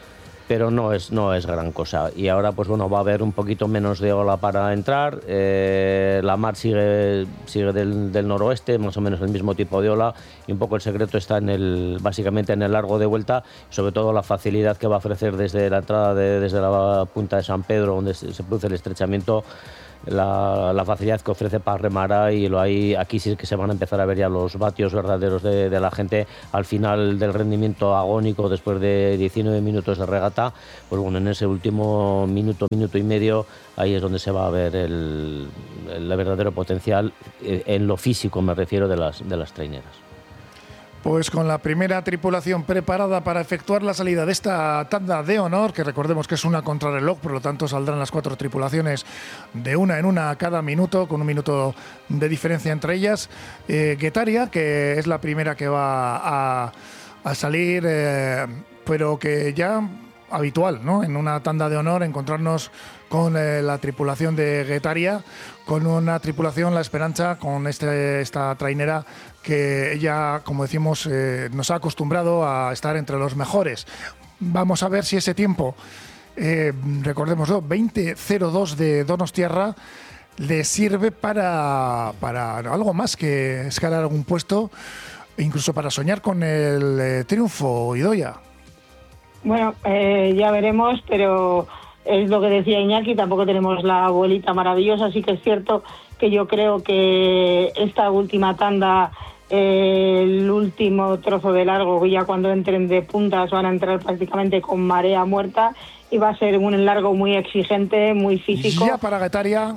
pero no es, no es gran cosa. Y ahora pues bueno, va a haber un poquito menos de ola para entrar, eh, la mar sigue, sigue del, del noroeste, más o menos el mismo tipo de ola, y un poco el secreto está en el, básicamente en el largo de vuelta, sobre todo la facilidad que va a ofrecer desde la entrada, de, desde la punta de San Pedro, donde se, se produce el estrechamiento, La, la facilidad que ofrece para remar, y lo hay, aquí sí que se van a empezar a ver ya los vatios verdaderos de, de la gente al final del rendimiento agónico después de diecinueve minutos de regata. Pues bueno, en ese último minuto, minuto y medio, ahí es donde se va a ver el, el verdadero potencial, en lo físico me refiero, de las, de las traineras. Pues con la primera tripulación preparada para efectuar la salida de esta tanda de honor, que recordemos que es una contrarreloj, por lo tanto saldrán las cuatro tripulaciones de una en una a cada minuto, con un minuto de diferencia entre ellas. Eh, Guetaria, que es la primera que va a, a salir, eh, pero que ya habitual, ¿no? En una tanda de honor encontrarnos con eh, la tripulación de Guetaria, con una tripulación, la Esperanza, con este, esta trainera que ella, como decimos, eh, nos ha acostumbrado a estar entre los mejores. Vamos a ver si ese tiempo, eh, recordémoslo, veinte cero dos de Donostiarra, le sirve para, para algo más que escalar algún puesto, incluso para soñar con el eh, triunfo, Idoia. Bueno, eh, ya veremos, pero es lo que decía Iñaki, tampoco tenemos la bolita maravillosa, así que es cierto que yo creo que esta última tanda, eh, el último trozo de largo, ya cuando entren de puntas van a entrar prácticamente con marea muerta, y va a ser un largo muy exigente, muy físico. Ya para Guetaria.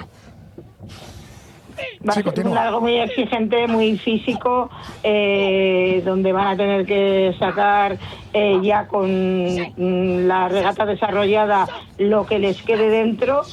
Va Sí, a ser un largo muy exigente, muy físico, eh, donde van a tener que sacar eh, ya con mm, la regata desarrollada lo que les quede dentro,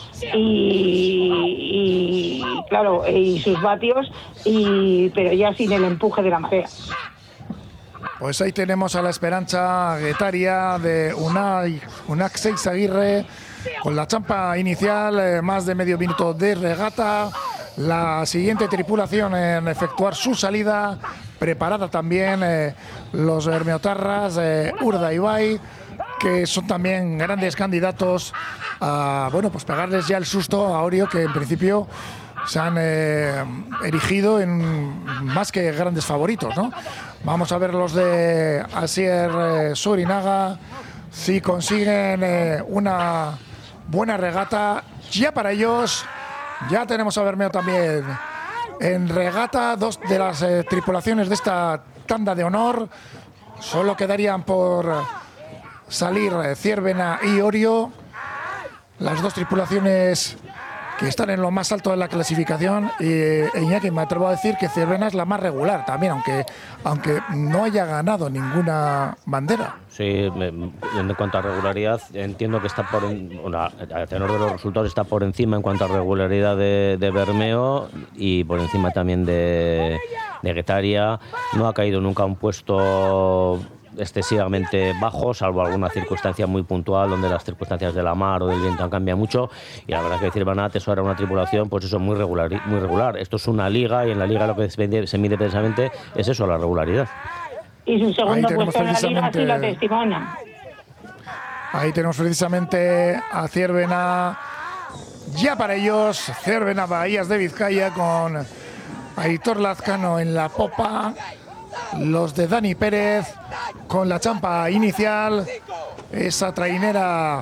y, y claro, y sus vatios, y pero ya sin el empuje de la marea. Pues ahí tenemos a la Esperanza Guetaria de Unai, Unax Aguirre, con la champa inicial, eh, más de medio minuto de regata. La siguiente tripulación en efectuar su salida, preparada también eh, los Bermeotarras, eh, Urda y Bai, que son también grandes candidatos a, bueno, pues pegarles ya el susto a Orio, que en principio se han eh, erigido en más que grandes favoritos, ¿no? Vamos a ver los de Asier eh, Surinaga, si consiguen eh, una buena regata. Ya para ellos, ya tenemos a Bermeo también en regata, dos de las eh, tripulaciones de esta tanda de honor. Solo quedarían por salir eh, Ciervena y Orio, las dos tripulaciones que están en lo más alto de la clasificación. Y eh, Iñaki, me atrevo a decir que Ciervena es la más regular también, aunque, aunque no haya ganado ninguna bandera. Sí, en cuanto a regularidad, entiendo que está por, bueno, a tenor de los resultados, está por encima en cuanto a regularidad de, de Bermeo, y por encima también de, de Guetaria. No ha caído nunca a un puesto excesivamente bajo, salvo alguna circunstancia muy puntual, donde las circunstancias de la mar o del viento han cambiado mucho, y la verdad es que decir Banat eso era una tripulación, pues eso, muy regular, muy regular. Esto es una liga, y en la liga lo que se mide, se mide precisamente es eso, la regularidad. Y su segundo puesto en la liga sí lo testimonia. Ahí tenemos precisamente a Ciervena, ya para ellos, Ciervena Bahías de Vizcaya, con Aitor Lazcano en la popa, los de Dani Pérez con la champa inicial, esa trainera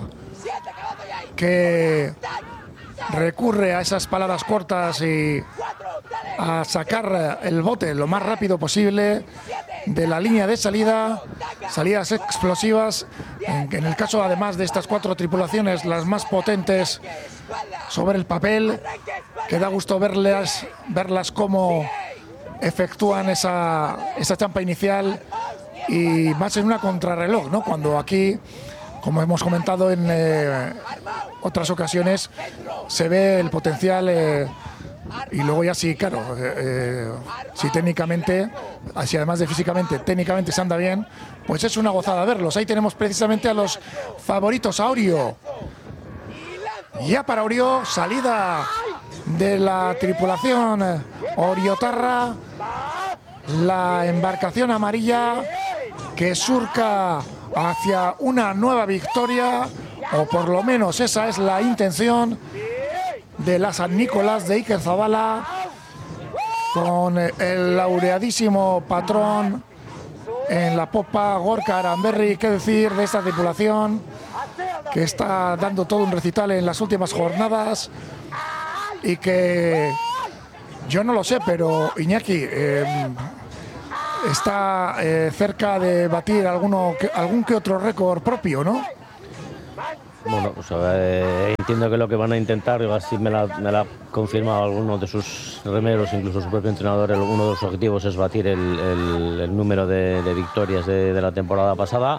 que recurre a esas palabras cortas y a sacar el bote lo más rápido posible de la línea de salida, salidas explosivas, en, en el caso además de estas cuatro tripulaciones, las más potentes sobre el papel, que da gusto verlas, verlas cómo efectúan esa, esa champa inicial, y más en una contrarreloj, ¿no? Cuando aquí, como hemos comentado en eh, otras ocasiones, se ve el potencial, eh, y luego ya sí, claro, eh, eh, si técnicamente, si además de físicamente, técnicamente se anda bien, pues es una gozada verlos. Ahí tenemos precisamente a los favoritos, a Orio. Ya para Orio, salida de la tripulación Oriotarra, la embarcación amarilla que surca hacia una nueva victoria, o por lo menos esa es la intención de la San Nicolás de Iker Zabala, con el laureadísimo patrón en la popa, Gorka Aranberri. Qué decir de esta tripulación que está dando todo un recital en las últimas jornadas y que yo no lo sé, pero Iñaki eh, está eh, cerca de batir alguno que, algún que otro récord propio, ¿no? Bueno, pues eh, entiendo que lo que van a intentar, y así me la, me la ha confirmado alguno de sus remeros, incluso su propio entrenador, el, uno de los objetivos es batir el, el, el número de, de victorias de, de la temporada pasada.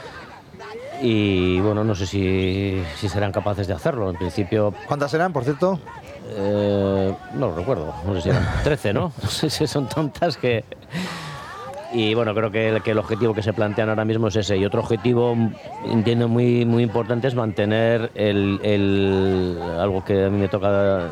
Y bueno, no sé si, si serán capaces de hacerlo. En principio... ¿Cuántas serán, por cierto? Eh, no lo recuerdo, no sé si eran trece, ¿no? No sé si son tantas que... Y bueno, creo que el, que el objetivo que se plantean ahora mismo es ese. Y otro objetivo, entiendo, muy, muy importante es mantener el, el algo que a mí me toca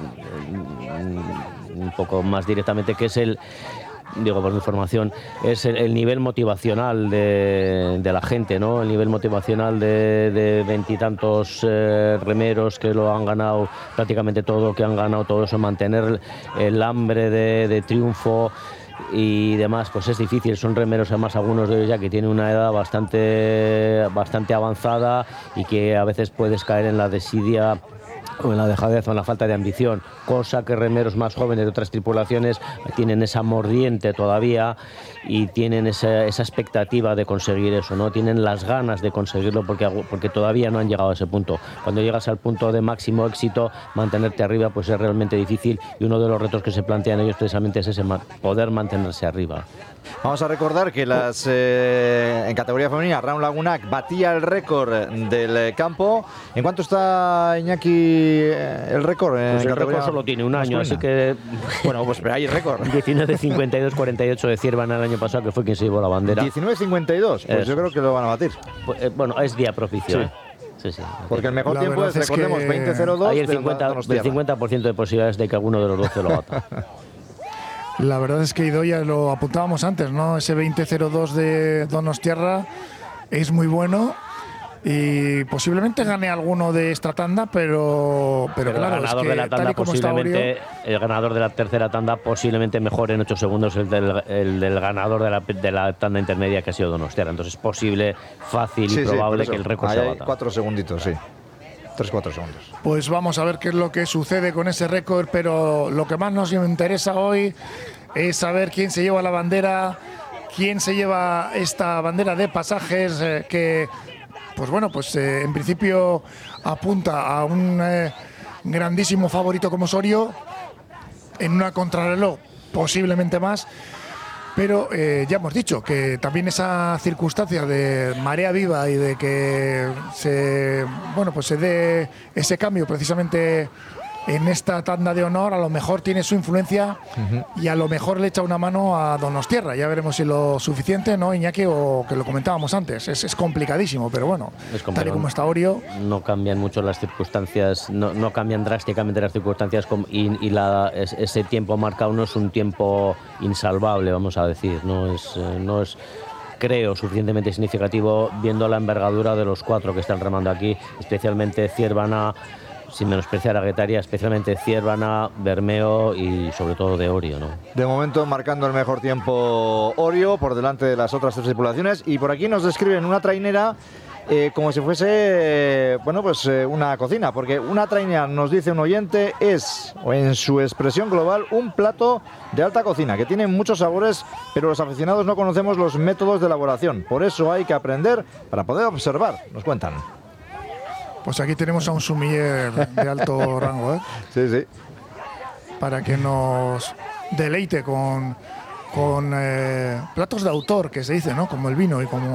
un poco más directamente, que es el, digo por mi formación, es el, el nivel motivacional de, de la gente, ¿no? El nivel motivacional de veintitantos eh, remeros que lo han ganado prácticamente todo, que han ganado todo eso, mantener el, el hambre de, de triunfo y demás, pues es difícil. Son remeros, además algunos de ellos ya que tienen una edad bastante, bastante avanzada y que a veces puedes caer en la desidia o en la dejadez o en la falta de ambición, cosa que remeros más jóvenes de otras tripulaciones tienen esa mordiente todavía y tienen esa, esa expectativa de conseguir eso, ¿no? Tienen las ganas de conseguirlo porque, porque todavía no han llegado a ese punto. Cuando llegas al punto de máximo éxito, mantenerte arriba pues es realmente difícil, y uno de los retos que se plantean ellos precisamente es ese, poder mantenerse arriba. Vamos a recordar que las eh, en categoría femenina Raúl Lagunac batía el récord del campo. ¿En cuánto está, Iñaki, el récord? Pues el récord solo tiene un año, así que... Bueno, pues pero hay récord. diecinueve cincuenta y dos cuarenta y ocho de Ciervana el año pasado, que fue quien se llevó la bandera. diecinueve cincuenta y dos, pues Eso. Yo creo que lo van a batir. Pues, eh, bueno, es día propicio, sí. ¿eh? Sí, sí. Porque el mejor la tiempo es, recordemos, que... veinte cero dos. Hay el cincuenta por ciento de posibilidades de que alguno de los doce lo bata. La verdad es que Idoia, lo apuntábamos antes, ¿no? Ese veinte cero dos de Donostiarra es muy bueno y posiblemente gane alguno de esta tanda, pero, pero, pero claro, el ganador es que de la tanda posiblemente, el ganador de la tercera tanda posiblemente mejor en ocho segundos el del, el del ganador de la, de la tanda intermedia, que ha sido Donostiarra. Entonces es posible, fácil sí, y probable sí, que el récord se bata. Hay cuatro segunditos, sí. tres cuatro segundos. Pues vamos a ver qué es lo que sucede con ese récord, pero lo que más nos interesa hoy es saber quién se lleva la bandera, quién se lleva esta bandera de pasajes eh, que, pues bueno, pues eh, en principio apunta a un eh, grandísimo favorito como Osorio, en una contrarreloj posiblemente más. Pero eh, ya hemos dicho que también esa circunstancia de marea viva y de que se, bueno, pues se dé ese cambio precisamente en esta tanda de honor, a lo mejor tiene su influencia uh-huh. y a lo mejor le echa una mano a Donostiarra. Ya veremos si lo suficiente, ¿no, Iñaki? O que lo comentábamos antes. Es, es complicadísimo, pero bueno, es tal y como está Orio. No cambian mucho las circunstancias, no, no cambian drásticamente las circunstancias y, y la, es, ese tiempo marcado no es un tiempo insalvable, vamos a decir. No es, no es creo, suficientemente significativo viendo la envergadura de los cuatro que están remando aquí, especialmente Ciervana, sin menospreciar a Guetaria, especialmente Ciervana, Bermeo y sobre todo de Orio, ¿no? De momento marcando el mejor tiempo Orio por delante de las otras tres tripulaciones, y por aquí nos describen una trainera eh, como si fuese eh, bueno pues eh, una cocina, porque una trainera, nos dice un oyente, es, o en su expresión global, un plato de alta cocina que tiene muchos sabores, pero los aficionados no conocemos los métodos de elaboración, por eso hay que aprender para poder observar, nos cuentan. Pues aquí tenemos a un sommelier de alto rango, ¿eh? Sí, sí. Para que nos deleite con, con eh, platos de autor, que se dice, ¿no? Como el vino y como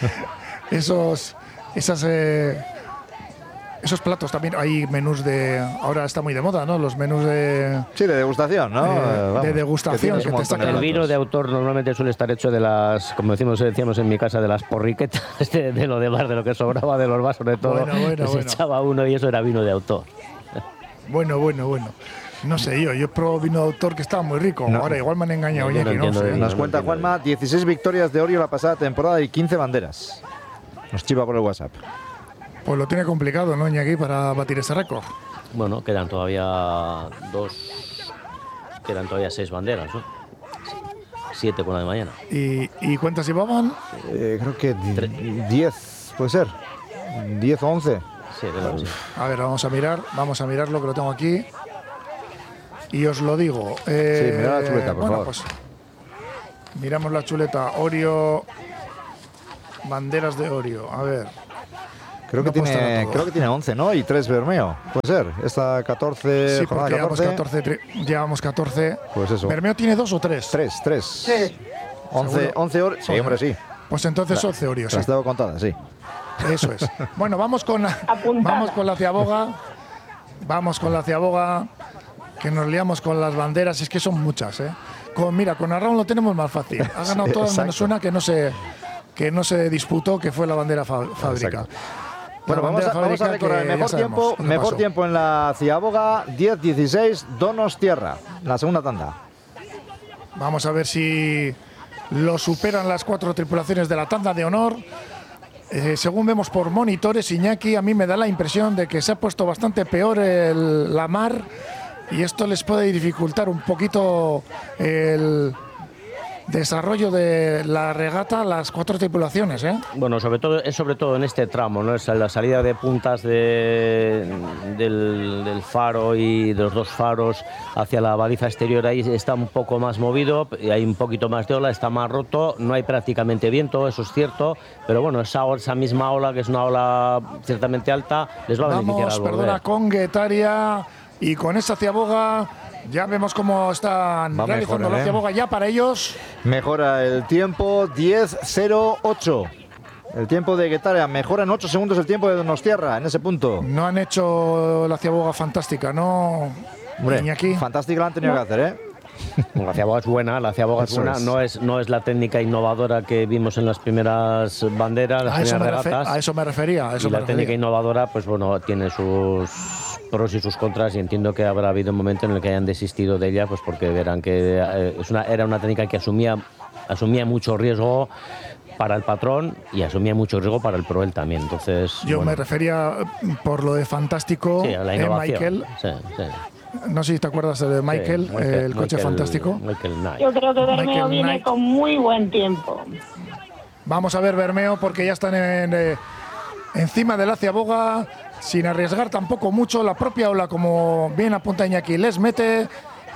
esos, esas, eh, esos platos también. Hay menús de... Ahora está muy de moda, ¿no? Los menús de... Sí, de degustación, ¿no? De, Vamos, de degustación. Que que te sacan el vino de autor normalmente suele estar hecho de las, como decimos, decíamos en mi casa, de las porriquetas, de, de lo de bar, de lo que sobraba de los vasos, de todo. Bueno, bueno, se bueno. echaba uno y eso era vino de autor. Bueno, bueno, bueno. No sé yo, yo probé vino de autor que estaba muy rico. No. Ahora igual me han engañado, No, ya no que no entiendo, sé. Nos cuenta Juanma, dieciséis victorias de Orio la pasada temporada y quince banderas. Nos chiva por el WhatsApp. Pues lo tiene complicado, ¿no, Iñaki, para batir ese récord? Bueno, quedan todavía dos, quedan todavía seis banderas, ¿no? Siete con la de mañana. ¿Y, y cuántas llevaban? Eh, creo que diez, puede ser. Diez o once. Sí, creo que sí. A ver, vamos a mirar, vamos a mirarlo, que lo tengo aquí. Y os lo digo. Eh, sí, mirad la chuleta, por bueno, favor. Pues, miramos la chuleta. Orio. Banderas de Orio. A ver. Creo que, No puedo estar a tiene, todo. creo que tiene once, ¿no? Y tres Bermeo. Puede ser. Esta catorce. Sí, jornada porque llevamos catorce. catorce, tri- llevamos catorce. Pues eso. ¿Bermeo tiene dos o tres? Tres, tres. Sí. once, ¿Seguro? once horas. Sí, hombre, sí. Pues entonces once Orio, sí. Las tengo contadas, sí. Eso es. Bueno, vamos con la, vamos con la Ciaboga. Vamos con la Ciaboga. Que nos liamos con las banderas. Es que son muchas, ¿eh? Con, mira, con Arraun lo tenemos más fácil. Ha ganado Sí, todas exacto. menos una que no se, que no se disputó, que fue la bandera fa- fábrica. Exacto. La Bueno, vamos bandera a, vamos a fábrica recordar el que ya mejor sabemos tiempo, lo que mejor pasó. tiempo en la Ciaboga, diez dieciséis, Donostierra, la segunda tanda. Vamos a ver si lo superan las cuatro tripulaciones de la tanda de honor. Eh, según vemos por monitores, Iñaki, a mí me da la impresión de que se ha puesto bastante peor el- la mar y esto les puede dificultar un poquito el desarrollo de la regata a las cuatro tripulaciones, ¿eh? Bueno, sobre todo, es sobre todo en este tramo, ¿no? Es la salida de puntas de, del, del faro y de los dos faros hacia la baliza exterior, ahí está un poco más movido, y hay un poquito más de ola, está más roto, no hay prácticamente viento, eso es cierto, pero bueno, esa, esa misma ola, que es una ola ciertamente alta, les va a beneficiar Vamos, al borde. perdona, con Guetaria y con esa Ciaboga. Ya vemos cómo están Va realizando mejor, la ¿eh? Ciaboga ya para ellos. Mejora el tiempo, diez cero ocho. El tiempo de Guetaria mejora en ocho segundos el tiempo de Donostierra en ese punto. No han hecho la Ciaboga fantástica, ¿no? Hombre, Iñaki. fantástica la han tenido que hacer, ¿eh? La ciaboga es buena, la ciaboga es Eso buena, es. no es no es la técnica innovadora que vimos en las primeras banderas, las A eso, me primeras refe- regatas. a eso me refería. A eso Y me la técnica refería. innovadora, pues bueno, tiene sus pros y sus contras, y entiendo que habrá habido un momento en el que hayan desistido de ella, pues porque verán que eh, es una, era una técnica que asumía, asumía mucho riesgo para el patrón y asumía mucho riesgo para el proel también. Entonces, Yo bueno, me refería eh, por lo de fantástico, sí, a la eh, innovación. Michael. Sí, sí. No sé si te acuerdas de Michael, Sí, Michael- el coche Michael- fantástico. Michael Knight. Yo creo que Bermeo Michael viene Knight. con muy buen tiempo. Vamos a ver Bermeo porque ya están en, eh, encima de la Ciaboga, sin arriesgar tampoco mucho. La propia ola, como bien apunta Iñaki, les mete.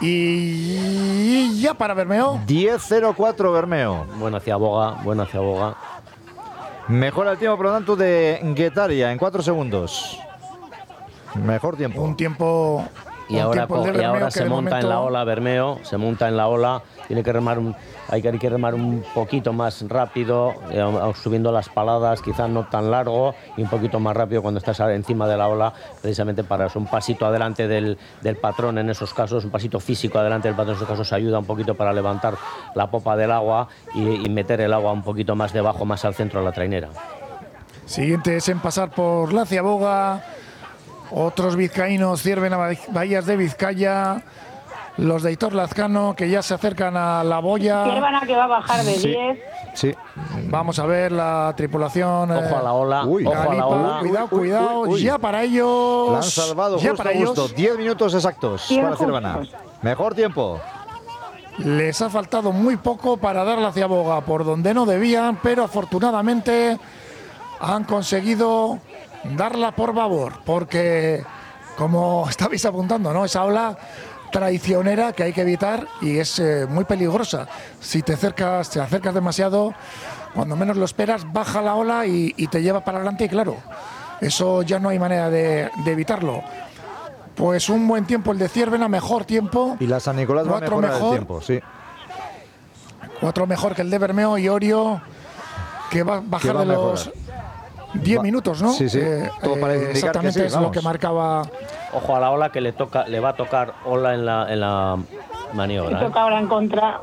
Y ya para Bermeo. diez cero cuatro Bermeo. Buena ciaboga, buena ciaboga. Mejora el tiempo, por lo tanto, de Guetaria en cuatro segundos. Mejor tiempo. Un tiempo. Y un ahora, tiempo el de co- y Bermeo ahora que se de monta en la momento- ola Bermeo, se monta en la ola, tiene que remar un, hay, que, hay que remar un poquito más rápido, eh, subiendo las paladas, quizás no tan largo, y un poquito más rápido cuando estás encima de la ola, precisamente para eso, un pasito adelante del, del patrón en esos casos, un pasito físico adelante del patrón en esos casos ayuda un poquito para levantar la popa del agua y, y meter el agua un poquito más debajo, más al centro de la trainera. Siguiente es en pasar por la Ciaboga. Otros vizcaínos cierven a Bahías de Vizcaya. Los de Hitor Lazcano que ya se acercan a la boya. Ciervana que va a bajar de Sí. diez. Sí. Vamos a ver la tripulación. Ojo a la ola, Uy. ojo a la Galipa, ola. Cuidado, Uy, uy, cuidado. uy, uy. Ya para ellos. La han salvado ya justo para ellos. justo. diez minutos exactos Bien para Ciervana. justos. Mejor tiempo. Les ha faltado muy poco para dar la Ciaboga por donde no debían, pero afortunadamente han conseguido darla por babor, porque como estabais apuntando, ¿no? Esa ola traicionera que hay que evitar y es eh, muy peligrosa. Si te acercas, te acercas demasiado, cuando menos lo esperas, baja la ola y, y te lleva para adelante y claro, eso ya no hay manera de, de evitarlo. Pues un buen tiempo el de Ciervena, mejor tiempo. Y la San Nicolás va a Cuatro mejorar el mejor. tiempo, sí. Cuatro mejor que el de Bermeo y Orio, que va a bajar va a de los diez Va- minutos, ¿no? Sí, sí. Todo parece indicar que exactamente sí, es lo vamos. que marcaba. Ojo a la ola que le toca, le va a tocar ola en la, en la Y maniobra. ¿eh? toca ahora en contra.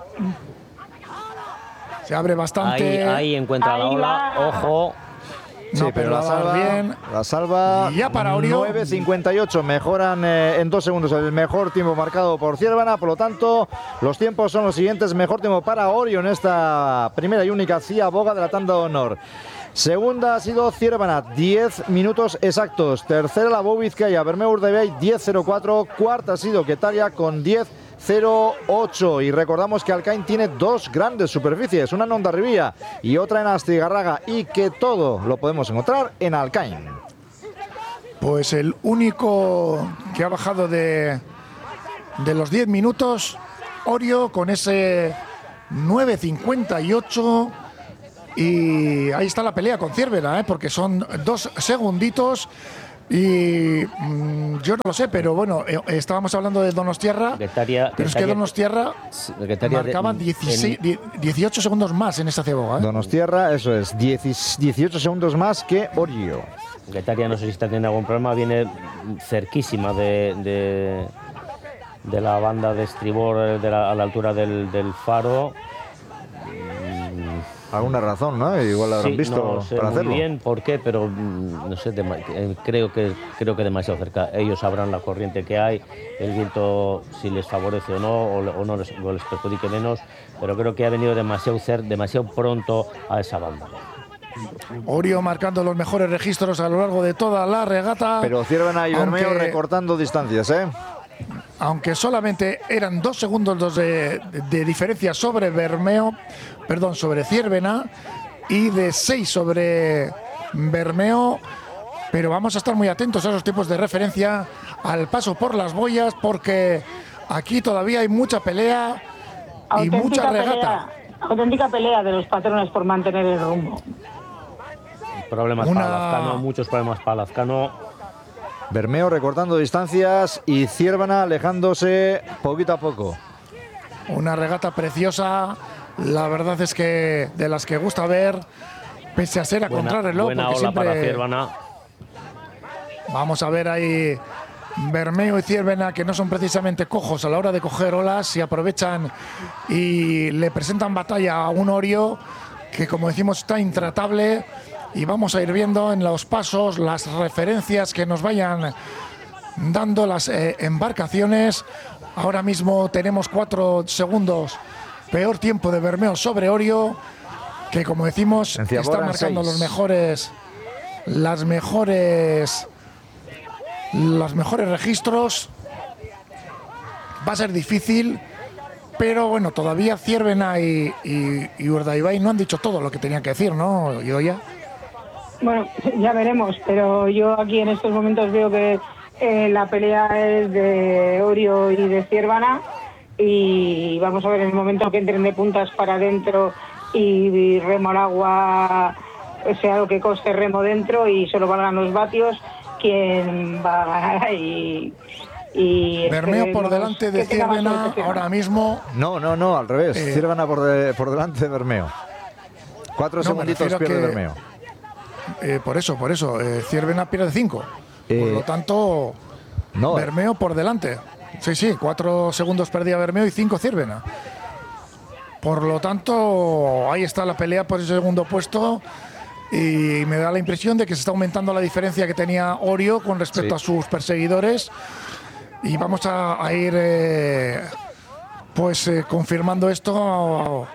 Se abre Ahí, bastante. ahí encuentra la Ahí ola, va. ojo. Sí, No, pero pero la la va a dar salva, bien. la salva Y ya para Orio. nueve cincuenta y ocho, mejoran eh, en dos segundos el mejor tiempo marcado por Ciervana, por lo tanto los tiempos son los siguientes, mejor tiempo para Orio en esta primera y única Ciaboga de la tanda de honor. Segunda ha sido Ciervana, diez minutos exactos. Tercera la Bou Vizcaya, Bermeo Urdaibai, diez cero cuatro. Cuarta ha sido Getaria con diez cero ocho. Y recordamos que Alcain tiene dos grandes superficies, una en Hondarribia y otra en Astigarraga, y que todo lo podemos encontrar en Alcain. Pues el único que ha bajado de, de los diez minutos, Orio, con ese nueve cincuenta y ocho. Y ahí está la pelea con Ciervena, ¿eh? Porque son dos segunditos. Y mmm, yo no lo sé, pero bueno, eh, estábamos hablando de Donostiarra, Getaria, pero es que Donostiarra Getaria marcaba de, dieciséis, en, dieciocho segundos más en esa ceboga, ¿eh? Donostiarra, eso es, dieciocho segundos más que Orio. Getaria, no sé si está teniendo algún problema, viene cerquísima de, de, de la banda de estribor de la, a la altura del, del faro. Alguna razón, ¿no? Igual la habrán sí, visto no sé para muy hacerlo. bien por qué, pero no sé, de, eh, creo que creo que demasiado cerca. Ellos sabrán la corriente que hay, el viento si les favorece o no, o, o no les, o les perjudique menos, pero creo que ha venido demasiado cer, demasiado pronto a esa banda. Orio marcando los mejores registros a lo largo de toda la regata. Pero Ciervena y Bermeo aunque, recortando distancias, ¿eh? Aunque solamente eran dos segundos dos de, de, de diferencia sobre Bermeo, perdón, sobre Ciervena, y de seis sobre Bermeo. Pero vamos a estar muy atentos a esos tiempos de referencia, al paso por las boyas, porque aquí todavía hay mucha pelea y mucha regata. Pelea, auténtica pelea de los patrones por mantener el rumbo. Problemas Una... para Lazcano, muchos problemas para Lazcano. Bermeo recortando distancias y Ciervana alejándose poquito a poco. Una regata preciosa, la verdad es que de las que gusta ver, pese a ser a buena, contrarreloj. Buena porque ola siempre... para Ciervana. Vamos a ver ahí Bermeo y Ciervena, que no son precisamente cojos a la hora de coger olas, se aprovechan y le presentan batalla a un Orio que, como decimos, está intratable. Y vamos a ir viendo en los pasos las referencias que nos vayan dando las eh, embarcaciones. Ahora mismo tenemos cuatro segundos, peor tiempo de Bermeo sobre Orio, que, como decimos, está marcando los mejores, las mejores, los mejores registros. Va a ser difícil, pero bueno, todavía Ciervena y, y, y Urdaibai no han dicho todo lo que tenían que decir, ¿no, Idoia? Bueno, ya veremos, pero yo aquí en estos momentos veo que eh, la pelea es de Orio y de Ciervana, y vamos a ver en el momento que entren de puntas para adentro y, y remo al agua, sea lo que coste remo dentro y solo valgan los vatios, quién va a ganar. Y, y Bermeo por delante de Ciervana ahora mismo. No, no, no, al revés. Eh, Ciervana por, de, por delante de Bermeo. Cuatro no, segunditos pierde que... Bermeo. Eh, por eso, por eso, eh, Ciervena pierde cinco. Eh, por lo tanto, no, Bermeo por delante. Sí, sí, cuatro segundos perdía Bermeo y cinco Ciervena. Por lo tanto, ahí está la pelea por ese segundo puesto. Y me da la impresión de que se está aumentando la diferencia que tenía Orio con respecto sí. a sus perseguidores. Y vamos a, a ir eh, pues eh, confirmando esto.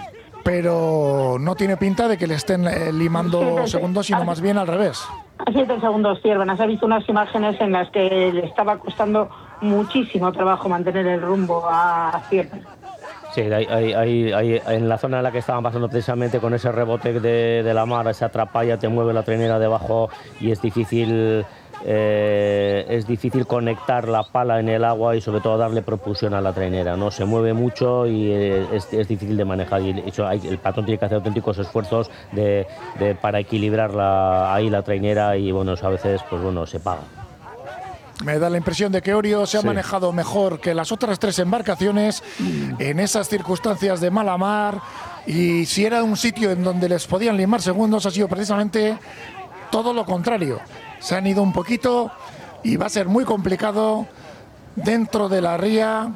Pero no tiene pinta de que le estén eh, limando segundos, sino más bien al revés. A siete segundos Ciervena. Se ha visto unas imágenes en las que le estaba costando muchísimo trabajo mantener el rumbo a Ciervena. Sí, hay, hay, hay, hay, en la zona en la que estaban pasando precisamente con ese rebote de, de la mar, esa atrapalla te mueve la trainera debajo y es difícil... Eh, es difícil conectar la pala en el agua y sobre todo darle propulsión a la trainera, ¿no? Se mueve mucho y eh, es, es difícil de manejar y de hecho hay, el patrón tiene que hacer auténticos esfuerzos de, de, para equilibrar la, ahí la trainera y bueno, eso a veces pues bueno, se paga. Me da la impresión de que Orio se ha sí. manejado mejor que las otras tres embarcaciones en esas circunstancias de mala mar, y si era un sitio en donde les podían limar segundos, ha sido precisamente todo lo contrario. Se han ido un poquito y va a ser muy complicado dentro de la ría,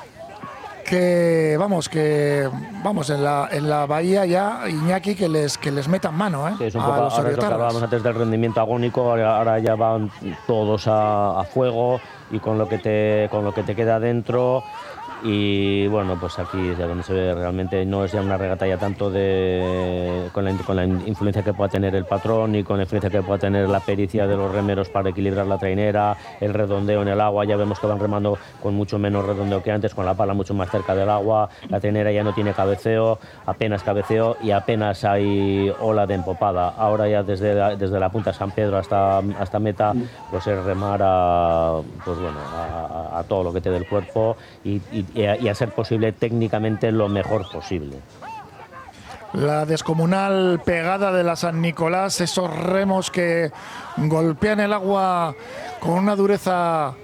que vamos, que vamos en la en la bahía ya, Iñaki, que les que les metan mano, ¿eh? Sí, es un poco, ahora es lo que hablábamos antes del rendimiento agónico, ahora, ahora ya van todos a, a fuego y con lo que te con lo que te queda dentro Y bueno, pues aquí es ya donde se ve realmente, no es ya una regata ya tanto de con la, con la influencia que pueda tener el patrón y con la influencia que pueda tener la pericia de los remeros para equilibrar la trainera, el redondeo en el agua. Ya vemos que van remando con mucho menos redondeo que antes, con la pala mucho más cerca del agua, la trainera ya no tiene cabeceo, apenas cabeceo y apenas hay ola de empopada. Ahora ya desde la, desde la punta San Pedro hasta, hasta meta, pues es remar a, pues bueno, a, a todo lo que te dé el cuerpo y, y y a ser posible técnicamente lo mejor posible. La descomunal pegada de la San Nicolás, esos remos que golpean el agua con una dureza